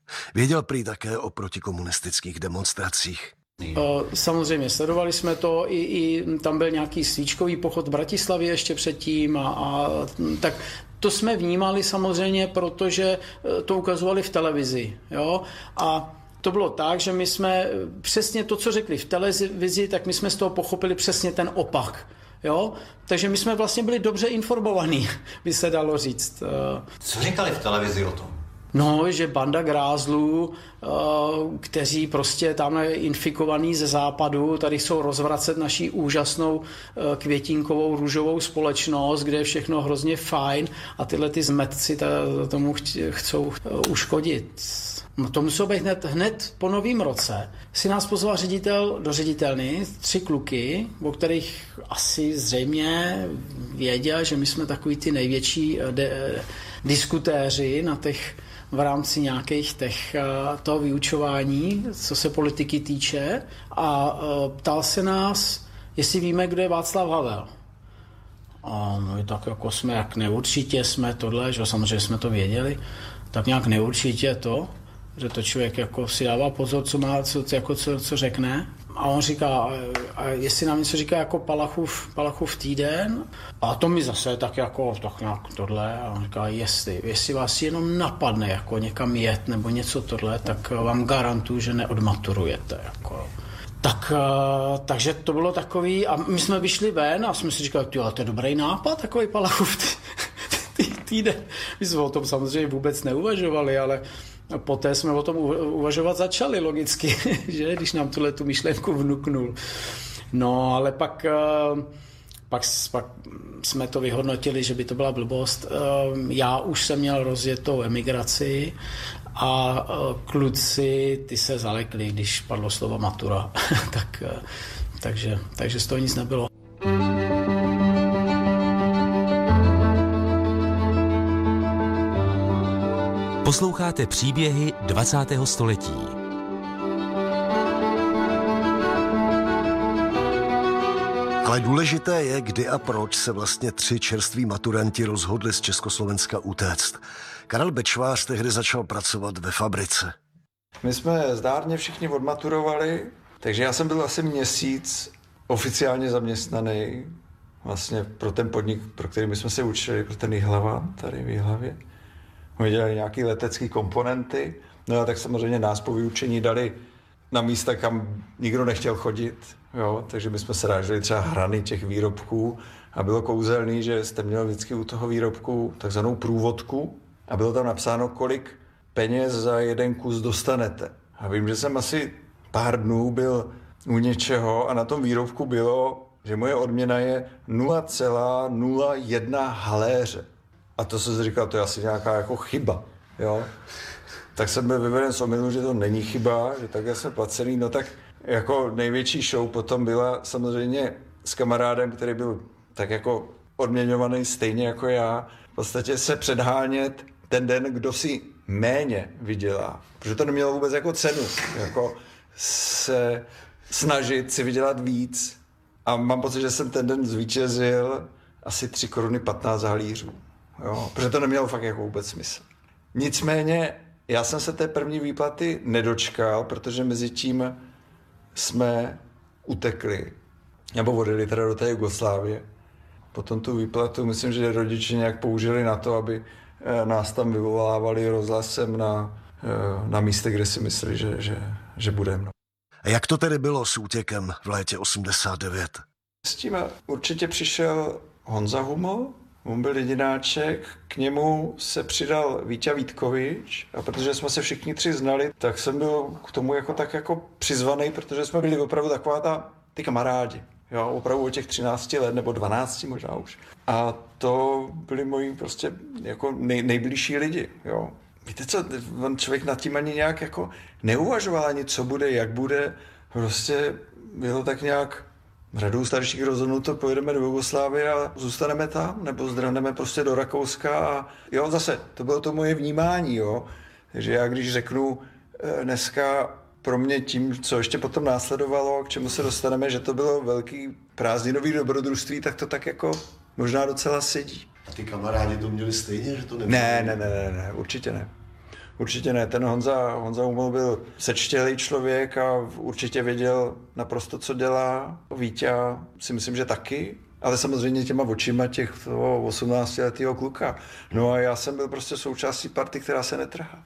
Věděl prý také o protikomunistických demonstracích. Samozřejmě sledovali jsme to, i, i tam byl nějaký svíčkový pochod v Bratislavě ještě předtím a, a tak to jsme vnímali samozřejmě, protože to ukazovali v televizi. Jo? A to bylo tak, že my jsme přesně to, co řekli v televizi, tak my jsme z toho pochopili přesně ten opak. Jo? Takže my jsme vlastně byli dobře informovaní, by se dalo říct. Co říkali v televizi o tom? No, že banda grázlů, kteří prostě tam infikovaní ze západu, tady jsou rozvracet naší úžasnou květinkovou růžovou společnost, kde je všechno hrozně fajn a tyhle ty zmetci tomu chcou uškodit. No to muselo být hned, hned po novém roce. Si nás pozval ředitel do ředitelny, tři kluky, o kterých asi zřejmě věděl, že my jsme takový ty největší de, diskutéři na těch v rámci nějakých těch, toho vyučování, co se politiky týče, a ptal se nás, jestli víme, kdo je Václav Havel. A no tak jako jsme, jak neurčitě jsme tohle, že samozřejmě jsme to věděli, tak nějak neurčitě to, že to člověk jako si dává pozor, co má, co, jako co, co řekne. A on říká, a jestli nám něco říká jako Palachův, Palachův týden, a to mi zase tak jako tak nějak tohle, a on říká, jestli, jestli vás jenom napadne jako někam jet nebo něco tohle, tak vám garantuju, že neodmaturujete. Jako. Tak, takže to bylo takový, a my jsme vyšli ven a jsme si říkali, tyjo, to je dobrý nápad, takový Palachův týden. My jsme o tom samozřejmě vůbec neuvažovali, ale poté jsme o tom uvažovat začali logicky, že, když nám tuhle tu myšlenku vnuknul. No, ale pak, pak, pak jsme to vyhodnotili, že by to byla blbost. Já už jsem měl rozjetou emigraci a kluci, ty se zalekli, když padlo slovo matura. tak, takže, takže z toho nic nebylo. Posloucháte příběhy dvacátého století. Ale důležité je, kdy a proč se vlastně tři čerství maturanti rozhodli z Československa utéct. Karel Bečvář tehdy začal pracovat ve fabrice. My jsme zdárně všichni odmaturovali, takže já jsem byl asi měsíc oficiálně zaměstnaný vlastně pro ten podnik, pro který my jsme se učili, pro ten Jihlava, tady v Jihlavě. My dělali nějaké letecké komponenty, no a tak samozřejmě nás po vyučení dali na místa, kam nikdo nechtěl chodit, jo, takže my jsme se rážili třeba hrany těch výrobků a bylo kouzelný, že jste měli vždycky u toho výrobku takzvanou průvodku a bylo tam napsáno, kolik peněz za jeden kus dostanete. A vím, že jsem asi pár dnů byl u něčeho a na tom výrobku bylo, že moje odměna je nula celá nula jedna haléře. A to jsem si říkal, to je asi nějaká jako chyba, jo. Tak jsem byl vyveden z omylu, že to není chyba, že takhle jsme placený. No tak jako největší show potom byla samozřejmě s kamarádem, který byl tak jako odměňovaný stejně jako já. V podstatě se předhánět ten den, kdo si méně vydělá. Protože to nemělo vůbec jako cenu. Jako se snažit si vydělat víc. A mám pocit, že jsem ten den zvítězil asi tři koruny patnáct halířů. Jo, protože to nemělo fakt jako vůbec smysl. Nicméně já jsem se té první výplaty nedočkal, protože mezi tím jsme utekli, nebo odjeli teda do té Jugoslávie. Potom tu výplatu, myslím, že rodiče nějak použili na to, aby nás tam vyvolávali rozhlasem na, na místě, kde si mysleli, že, že, že budeme. A jak to tedy bylo s útěkem v létě osmdesát devět? S tím určitě přišel Honza Huml, on byl jedináček, k němu se přidal Víťa Vítkovič a protože jsme se všichni tři znali, tak jsem byl k tomu jako tak jako přizvaný, protože jsme byli opravdu taková ta, ty kamarádi, jo, opravdu od těch třinácti let nebo dvanácti možná už. A to byli moji prostě jako nej, nejbližší lidi, jo. Víte co, on člověk nad tím ani nějak jako neuvažoval ani co bude, jak bude, prostě bylo tak nějak řadou starších rozhodnuto, pojedeme do Jugoslávie a zůstaneme tam, nebo zdrhneme prostě do Rakouska a jo, zase, to bylo to moje vnímání, jo. Takže já když řeknu dneska pro mě tím, co ještě potom následovalo, k čemu se dostaneme, že to bylo velký prázdninový dobrodružství, tak to tak jako možná docela sedí. A ty kamarádi to měli stejně, že to nebylo? Ne, ne, ne, ne, ne, určitě ne. určitě ne. Ten Honza, Honza Huml byl sečtělý člověk a určitě věděl naprosto, co dělá. Víťa si myslím, že taky. Ale samozřejmě těma očima těch osmnáctiletého kluka. No a já jsem byl prostě součástí party, která se netrhá.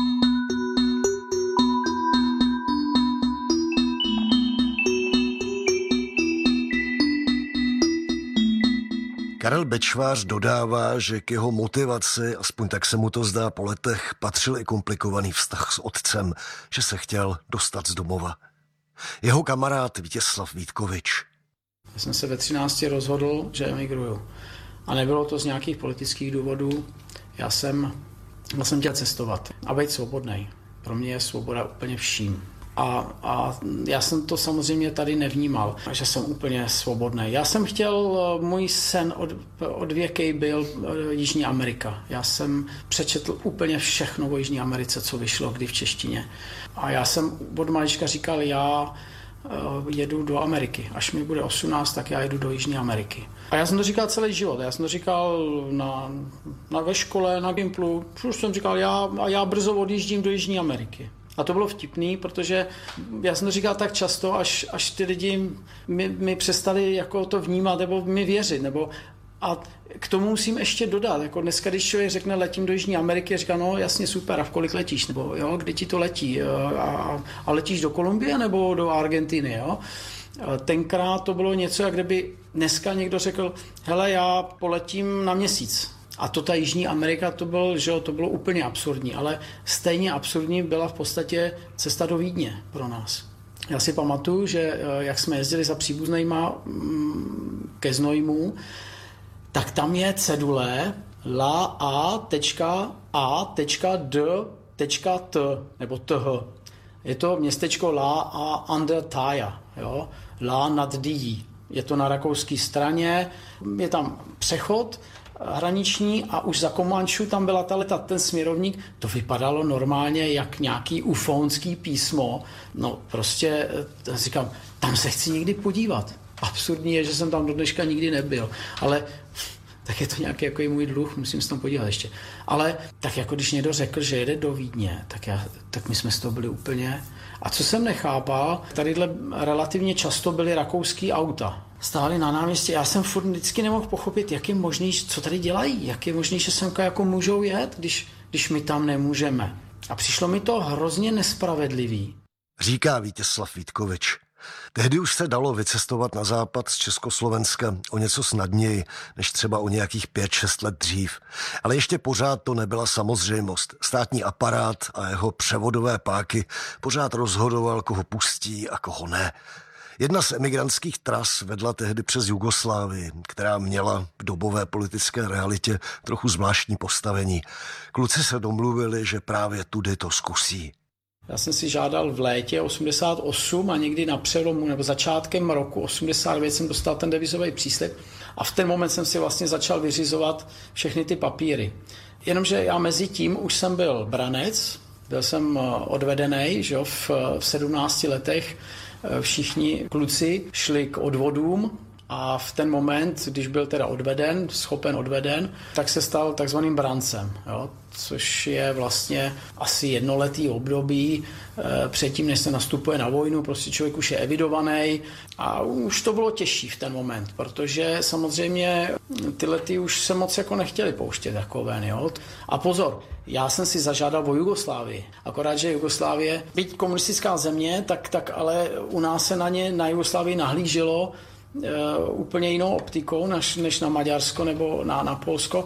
Karel Bečvář dodává, že k jeho motivaci, aspoň tak se mu to zdá po letech, patřil i komplikovaný vztah s otcem, že se chtěl dostat z domova. Jeho kamarád Vítězslav Vítkovič. Já jsem se ve třinácti rozhodl, že emigruju. A nebylo to z nějakých politických důvodů. Já jsem, já jsem chtěl cestovat a být svobodný. Pro mě je svoboda úplně vším. A, a já jsem to samozřejmě tady nevnímal, že jsem úplně svobodný. Já jsem chtěl, můj sen od, od věkej byl Jižní Amerika. Já jsem přečetl úplně všechno o Jižní Americe, co vyšlo kdy v češtině. A já jsem od malička říkal, já jedu do Ameriky. Až mi bude osmnáct, tak já jedu do Jižní Ameriky. A já jsem to říkal celý život. Já jsem to říkal na, na ve škole, na Gimplu. Už jsem říkal, já, a já brzo odjíždím do Jižní Ameriky. A to bylo vtipný, protože já jsem to říkal tak často, až, až ty lidi mi, mi přestali jako to vnímat nebo mi věřit. Nebo, a k tomu musím ještě dodat. Jako dneska, když člověk řekne, letím do Jižní Ameriky, říká, no jasně, super, a v kolik letíš? Nebo jo, kdy ti to letí? A, a letíš do Kolumbie nebo do Argentiny? Jo? Tenkrát to bylo něco, jak kdyby dneska někdo řekl, hele, já poletím na měsíc. A to ta Jižní Amerika, to bylo, že to bylo úplně absurdní, ale stejně absurdní byla v podstatě cesta do Vídně pro nás. Já si pamatuju, že jak jsme jezdili za příbuznejma ke Znojmu, tak tam je cedule la a tečka a tečka d tečka t nebo th. Je to městečko La a under Thaya, jo? La nad Dí. Je to na rakouské straně, je tam přechod hraniční a už za Komančů tam byla ta leta, ten směrovník, to vypadalo normálně jak nějaký ufonský písmo. No prostě, říkám, tam se chci někdy podívat. Absurdní je, že jsem tam do dneška nikdy nebyl, ale tak je to nějaký jako můj dluh, musím se tam podívat ještě. Ale tak jako když někdo řekl, že jede do Vídně, tak, já, tak my jsme z toho byli úplně... A co jsem nechápal, tadyhle relativně často byly rakouský auta. Stáli na náměstí. Já jsem furt vždycky nemohl pochopit, jak je možný, co tady dělají, jak je možný, že semka jako můžou jet, když, když my tam nemůžeme. A přišlo mi to hrozně nespravedlivý. Říká Vítězslav Vítkovič. Tehdy už se dalo vycestovat na západ z Československa o něco snadněji, než třeba o nějakých pět šest let dřív. Ale ještě pořád to nebyla samozřejmost. Státní aparát a jeho převodové páky pořád rozhodoval, koho pustí a koho ne. Jedna z emigrantských tras vedla tehdy přes Jugoslávii, která měla v dobové politické realitě trochu zvláštní postavení. Kluci se domluvili, že právě tudy to zkusí. Já jsem si žádal v létě osmdesát osm a někdy na přelomu nebo začátkem roku osmdesát devět jsem dostal ten devizový příslib a v ten moment jsem si vlastně začal vyřizovat všechny ty papíry. Jenomže já mezi tím už jsem byl branec, byl jsem odvedený, že jo, v, v sedmnácti letech všichni kluci šli k odvodům a v ten moment, když byl teda odveden, schopen odveden, tak se stal takzvaným brancem, jo, což je vlastně asi jednoletý období e, předtím, než se nastupuje na vojnu, prostě člověk už je evidovaný a už to bylo těžší v ten moment, protože samozřejmě ty lety už se moc jako nechtěli pouštět jako ven, jo. A pozor, já jsem si zažádal o Jugoslávii, akorát, že Jugoslávie, byť komunistická země, tak, tak ale u nás se na ně, na Jugoslávii nahlíželo Uh, úplně jinou optikou než, než na Maďarsko nebo na, na Polsko.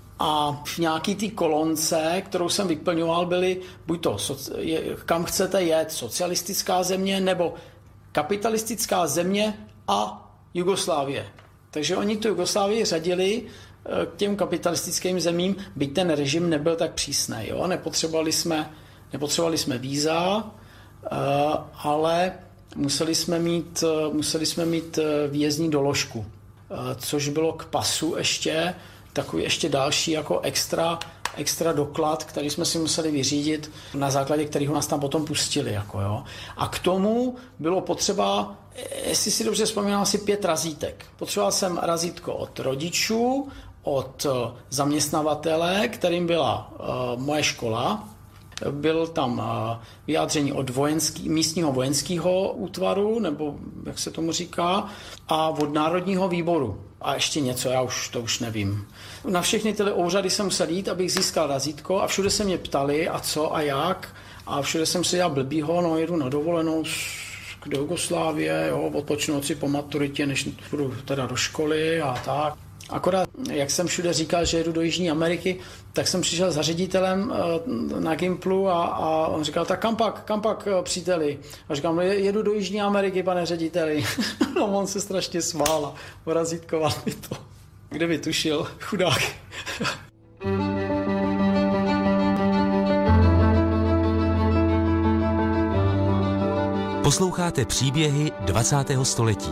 A v nějaký té kolonce, kterou jsem vyplňoval, byly buď to, je, kam chcete jet, socialistická země nebo kapitalistická země a Jugoslávie. Takže oni tu Jugoslávii řadili uh, k těm kapitalistickým zemím, byť ten režim nebyl tak přísný. Jo? Nepotřebovali jsme, nepotřebovali jsme víza, uh, ale Museli jsme mít, museli jsme mít výjezdní doložku, což bylo k pasu ještě takový ještě další jako extra, extra doklad, který jsme si museli vyřídit, na základě kterého nás tam potom pustili. Jako, jo. A k tomu bylo potřeba, jestli si dobře vzpomínám, asi pět razítek. Potřeboval jsem razítko od rodičů, od zaměstnavatele, kterým byla uh, moje škola. Byl tam vyjádření od vojenský, místního vojenského útvaru, nebo jak se tomu říká, a od Národního výboru. A ještě něco, já už to už nevím. Na všechny tyhle úřady jsem musel jít, abych získal razítko a všude se mě ptali, a co a jak. A všude jsem si já blbýho, no jedu na dovolenou do Jugoslávie, jo, odpočnu si po maturitě, než půjdu teda do školy a tak. Akorát, jak jsem všude říkal, že jedu do Jižní Ameriky, tak jsem přišel za ředitelem na Gimplu a, a on říkal, tak kam pak, kam pak, příteli? A říkám, no jedu do Jižní Ameriky, pane řediteli. No on se strašně smál a porazítkoval mi to. Kde by tušil, chudák. Posloucháte příběhy dvacátého století.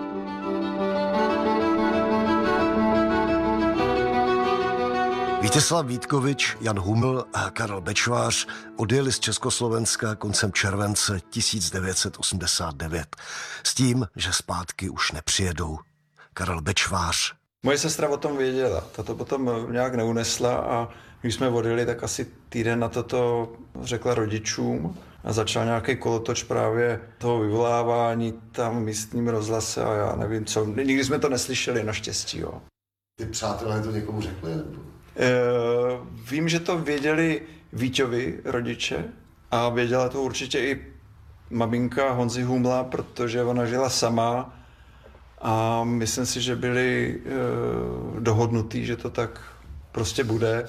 Vítězslav Vítkovič, Jan Huml a Karel Bečvář odjeli z Československa koncem července tisíc devět set osmdesát devět s tím, že zpátky už nepřijedou. Karel Bečvář. Moje sestra o tom věděla, ta to potom nějak neunesla a když jsme odjeli, tak asi týden na toto řekla rodičům a začal nějaký kolotoč právě toho vyvolávání tam v místním rozhlase a já nevím co. Nikdy jsme to neslyšeli, naštěstí. Jo. Ty přátelé to někomu řekli? Nebo? E, vím, že to věděli Víťovi rodiče a věděla to určitě i maminka Honzy Humla, protože ona žila sama a myslím si, že byli e, dohodnutí, že to tak prostě bude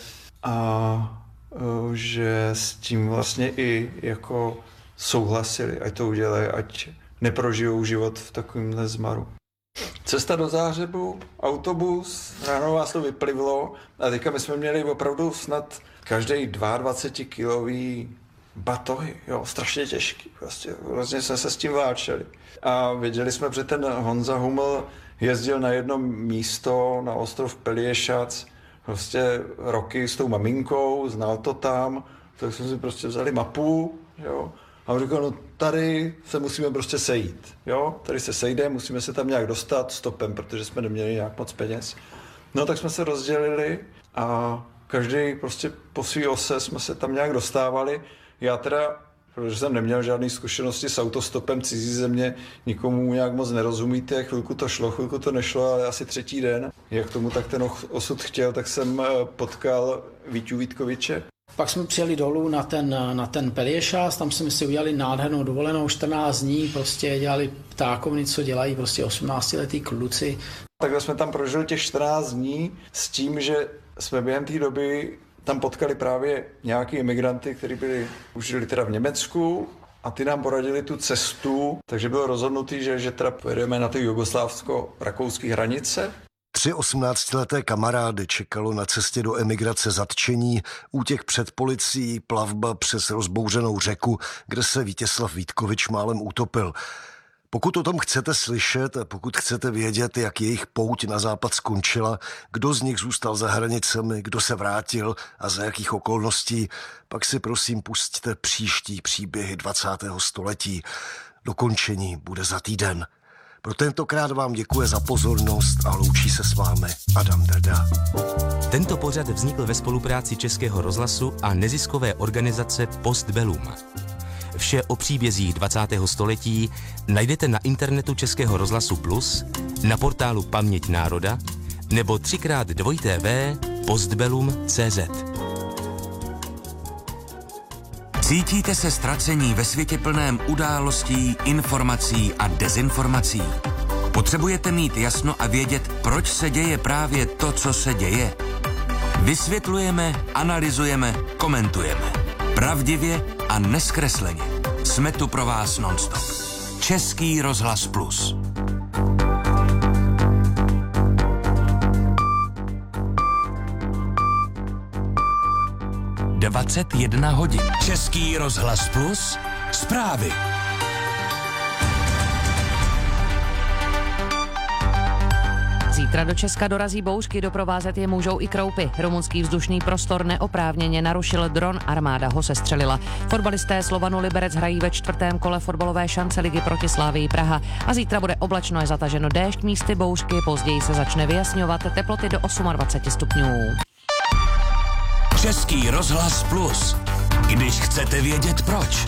a e, že s tím vlastně i jako souhlasili, ať to udělají, ať neprožijou život v takovémhle zmaru. Cesta do Záhřebu, autobus, ráno vás to vyplivlo a teďka my jsme měli opravdu snad každý dvacetikilový batohy, jo, strašně těžký, prostě, vlastně jsme se s tím váčeli. A věděli jsme, že ten Honza Huml jezdil na jedno místo, na ostrov Pelješac, prostě roky s tou maminkou, znal to tam, tak jsme si prostě vzali mapu, jo, a on říkal, no tady se musíme prostě sejít, jo, tady se sejdeme, musíme se tam nějak dostat stopem, protože jsme neměli nějak moc peněz. No tak jsme se rozdělili a každý prostě po svý ose jsme se tam nějak dostávali. Já teda, protože jsem neměl žádné zkušenosti s autostopem cizí země, nikomu nějak moc nerozumíte, chvilku to šlo, chvilku to nešlo, ale asi třetí den, jak tomu tak ten osud chtěl, tak jsem potkal Víťu Vítkoviče. Pak jsme přijeli dolů na ten, na ten Pelješac, tam jsme si udělali nádhernou dovolenou, čtrnáct dní, prostě dělali ptákovny, co dělají prostě osmnáctiletí kluci. Takhle jsme tam prožili těch čtrnáct dní s tím, že jsme během té doby tam potkali právě nějaký imigranty, kteří byli, už žili teda v Německu a ty nám poradili tu cestu, takže bylo rozhodnutý, že, že teda pojedeme na ty jugoslávsko-rakouské hranice. Tři osmnáctileté kamarády čekalo na cestě do emigrace zatčení, útěk před policií, plavba přes rozbouřenou řeku, kde se Vítězslav Vítkovič málem utopil. Pokud o tom chcete slyšet a pokud chcete vědět, jak jejich pouť na západ skončila, kdo z nich zůstal za hranicemi, kdo se vrátil a za jakých okolností, pak si prosím pusťte příští příběhy dvacátého století. Dokončení bude za týden. Pro tentokrát vám děkuje za pozornost a loučí se s vámi Adam Drda. Tento pořad vznikl ve spolupráci Českého rozhlasu a neziskové organizace Postbellum. Vše o příbězích dvacátého století najdete na internetu Českého rozhlasu Plus, na portálu Paměť národa nebo třikrát dvojité v postbellum tečka cé zet. Cítíte se ztracení ve světě plném událostí, informací a dezinformací? Potřebujete mít jasno a vědět, proč se děje právě to, co se děje? Vysvětlujeme, analyzujeme, komentujeme. Pravdivě a neskresleně. Jsme tu pro vás nonstop. Český rozhlas Plus. dvacet jedna hodin. Český rozhlas Plus. Zprávy. Zítra do Česka dorazí bouřky, doprovázet je můžou i kroupy. Rumunský vzdušný prostor neoprávněně narušil dron, armáda ho sestřelila. Fotbalisté Slovanu Liberec hrají ve čtvrtém kole fotbalové šance ligy proti Slavii Praha. A zítra bude oblačno a zataženo déšť, místy bouřky, později se začne vyjasňovat, teploty do dvacet osm stupňů. Český rozhlas Plus. když chcete vědět proč.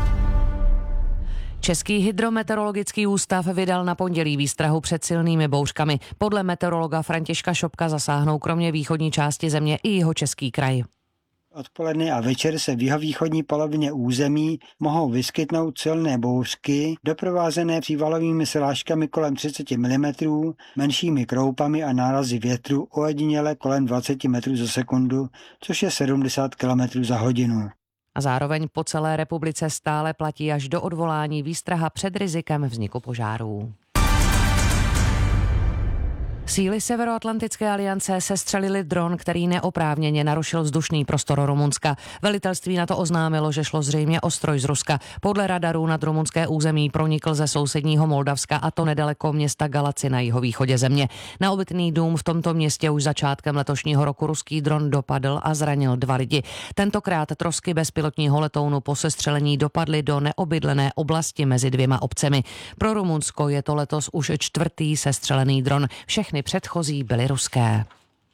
Český hydrometeorologický ústav vydal na pondělí výstrahu před silnými bouřkami. Podle meteorologa Františka Šopka zasáhnou kromě východní části země i jihočeský kraj. Odpoledne a večer se v jihovýchodní polovině území mohou vyskytnout silné bouřky, doprovázené přívalovými srážkami kolem třicet milimetrů, menšími kroupami a nárazy větru ojediněle kolem dvacet metrů za sekundu, což je sedmdesát kilometrů za hodinu. A zároveň po celé republice stále platí až do odvolání výstraha před rizikem vzniku požárů. Síly Severoatlantické aliance sestřelili dron, který neoprávněně narušil vzdušný prostor Rumunska. Velitelství na to oznámilo, že šlo zřejmě o stroj z Ruska. Podle radarů nad rumunské území pronikl ze sousedního Moldavska, a to nedaleko města Galaci na jihovýchodě země. Na obytný dům v tomto městě už začátkem letošního roku ruský dron dopadl a zranil dva lidi. Tentokrát trosky bezpilotního letounu po sestřelení dopadly do neobydlené oblasti mezi dvěma obcemi. Pro Rumunsko je to letos už čtvrtý sestřelený dron. Všechny předchozí byly ruské.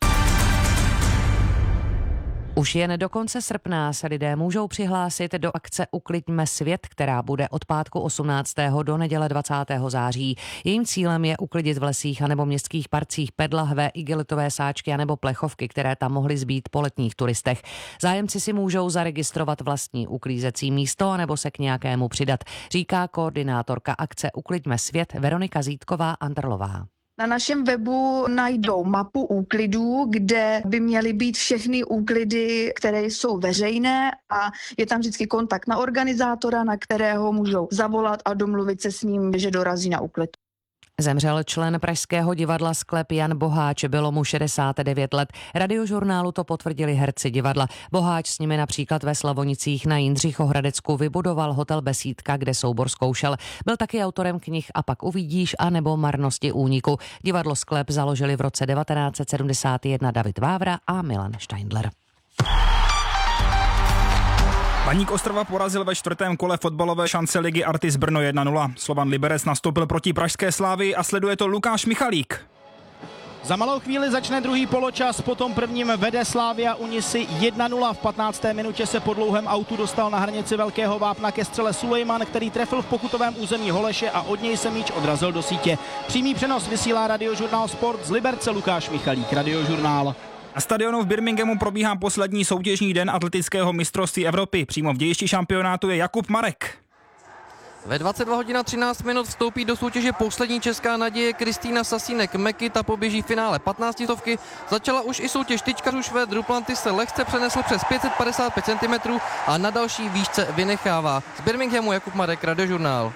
Už jen do konce srpna se lidé můžou přihlásit do akce Ukliďme svět, která bude od pátku osmnáctého do neděle dvacátého září. Jejím cílem je uklidit v lesích anebo městských parcích pedlahve, igelitové sáčky anebo plechovky, které tam mohly zbýt po letních turistech. Zájemci si můžou zaregistrovat vlastní uklízecí místo anebo se k nějakému přidat, říká koordinátorka akce Ukliďme svět Veronika Zítková-Anderlová. Na našem webu najdou mapu úklidů, kde by měly být všechny úklidy, které jsou veřejné, a je tam vždycky kontakt na organizátora, na kterého můžou zavolat a domluvit se s ním, že dorazí na úklid. Zemřel člen pražského divadla Sklep Jan Boháč, bylo mu šedesát devět let. Radiožurnálu to potvrdili herci divadla. Boháč s nimi například ve Slavonicích na Jindřichohradecku vybudoval hotel Besídka, kde soubor zkoušel. Byl taky autorem knih A pak uvidíš a nebo Marnosti úniku. Divadlo Sklep založili v roce devatenáct set sedmdesát jedna David Vávra a Milan Steindler. Baník Ostrava porazil ve čtvrtém kole fotbalové šance ligy Artis Brno jedna nula. Slovan Liberec nastoupil proti pražské Slávii a sleduje to Lukáš Michalík. Za malou chvíli začne druhý poločas, potom prvním vede Slavia Unisy jedna nula. V patnácté minutě se po dlouhém autu dostal na hranici Velkého Vápna ke střele Sulejman, který trefil v pokutovém území Holeše a od něj se míč odrazil do sítě. Přímý přenos vysílá Radiožurnál Sport z Liberce Lukáš Michalík, Radiožurnál. Na stadionu v Birminghamu probíhá poslední soutěžní den atletického mistrovství Evropy. Přímo v dějišti šampionátu je Jakub Marek. Ve dvacet dva hodin třináct minut vstoupí do soutěže poslední česká naděje Kristýna Sasínek-Meky, ta poběží finále patnáctistovky. Začala už i soutěž tyčkařů. Švéd Duplantis se lehce přenesl přes pět set padesát pět centimetrů a na další výšce vynechává. Z Birminghamu Jakub Marek, Radiožurnál.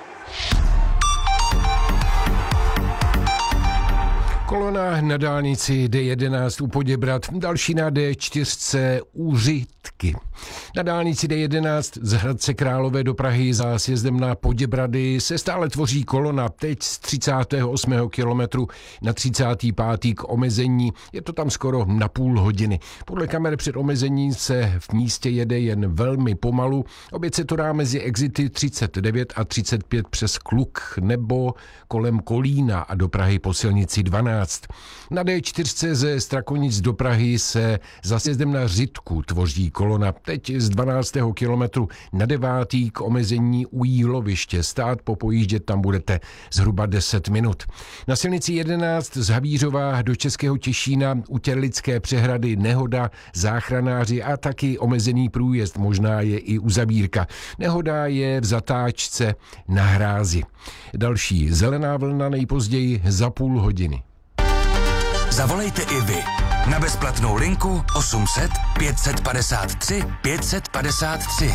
Kolona na dálnici D jedenáct u Poděbrad, další na D čtyři Úřitky. Na dálnici D jedenáct z Hradce Králové do Prahy za sjezdem na Poděbrady se stále tvoří kolona, teď z třicátého osmého kilometru na třicátý pátý k omezení. Je to tam skoro na půl hodiny. Podle kamer před omezení se v místě jede jen velmi pomalu. Opět se to dá mezi exity třicet devět a třicet pět přes Kluk nebo kolem Kolína a do Prahy po silnici dvanáct. Na D čtyři ze Strakonic do Prahy se za sjezdem na Řitku tvoří kolona. Teď z dvanáctého kilometru na devátý k omezení u Jíloviště. Stát popojíždět tam budete zhruba deset minut. Na silnici jedenáct z Havířova do Českého Těšína u Těrlické přehrady nehoda, záchranáři a taky omezený průjezd, možná je i uzavírka. Nehoda je v zatáčce na Hrázi. Další zelená vlna nejpozději za půl hodiny. Zavolejte i vy na bezplatnou linku osm set pět set padesát tři pět set padesát tři.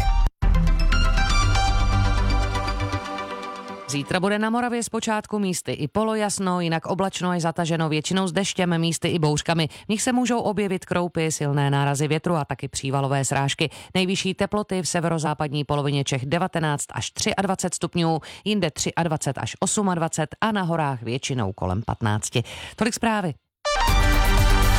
Zítra bude na Moravě zpočátku místy i polojasno, jinak oblačno až zataženo, většinou s deštěm, místy i bouřkami. V nich se můžou objevit kroupy, silné nárazy větru a taky přívalové srážky. Nejvyšší teploty v severozápadní polovině Čech devatenáct až dvacet tři stupňů, jinde dvacet tři až dvacet osm a na horách většinou kolem patnáct. Tolik zprávy.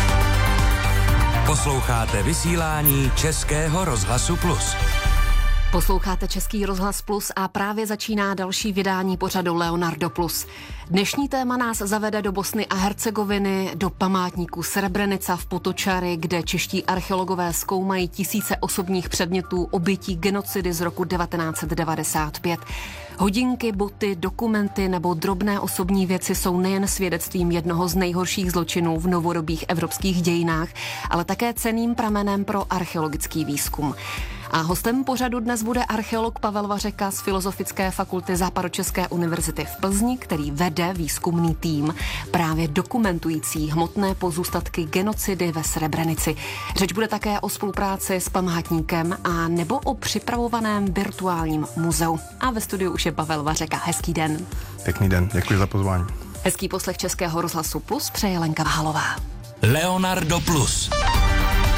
Posloucháte vysílání Českého rozhlasu Plus. Posloucháte Český rozhlas Plus a právě začíná další vydání pořadu Leonardo Plus. Dnešní téma nás zavede do Bosny a Hercegoviny, do památníku Srebrenica v Potočari, kde čeští archeologové zkoumají tisíce osobních předmětů obětí genocidy z roku devatenáct set devadesát pět. Hodinky, boty, dokumenty nebo drobné osobní věci jsou nejen svědectvím jednoho z nejhorších zločinů v novodobých evropských dějinách, ale také cenným pramenem pro archeologický výzkum. A hostem pořadu dnes bude archeolog Pavel Vařeka z Filozofické fakulty Západočeské univerzity v Plzni, který vede výzkumný tým právě dokumentující hmotné pozůstatky genocidy ve Srebrenici. Řeč bude také o spolupráci s památníkem a nebo o připravovaném virtuálním muzeu. A ve studiu už je Pavel Vařeka. Hezký den. Pěkný den, děkuji za pozvání. Hezký poslech Českého rozhlasu Plus přeje Lenka Váhalová. Leonardo Plus.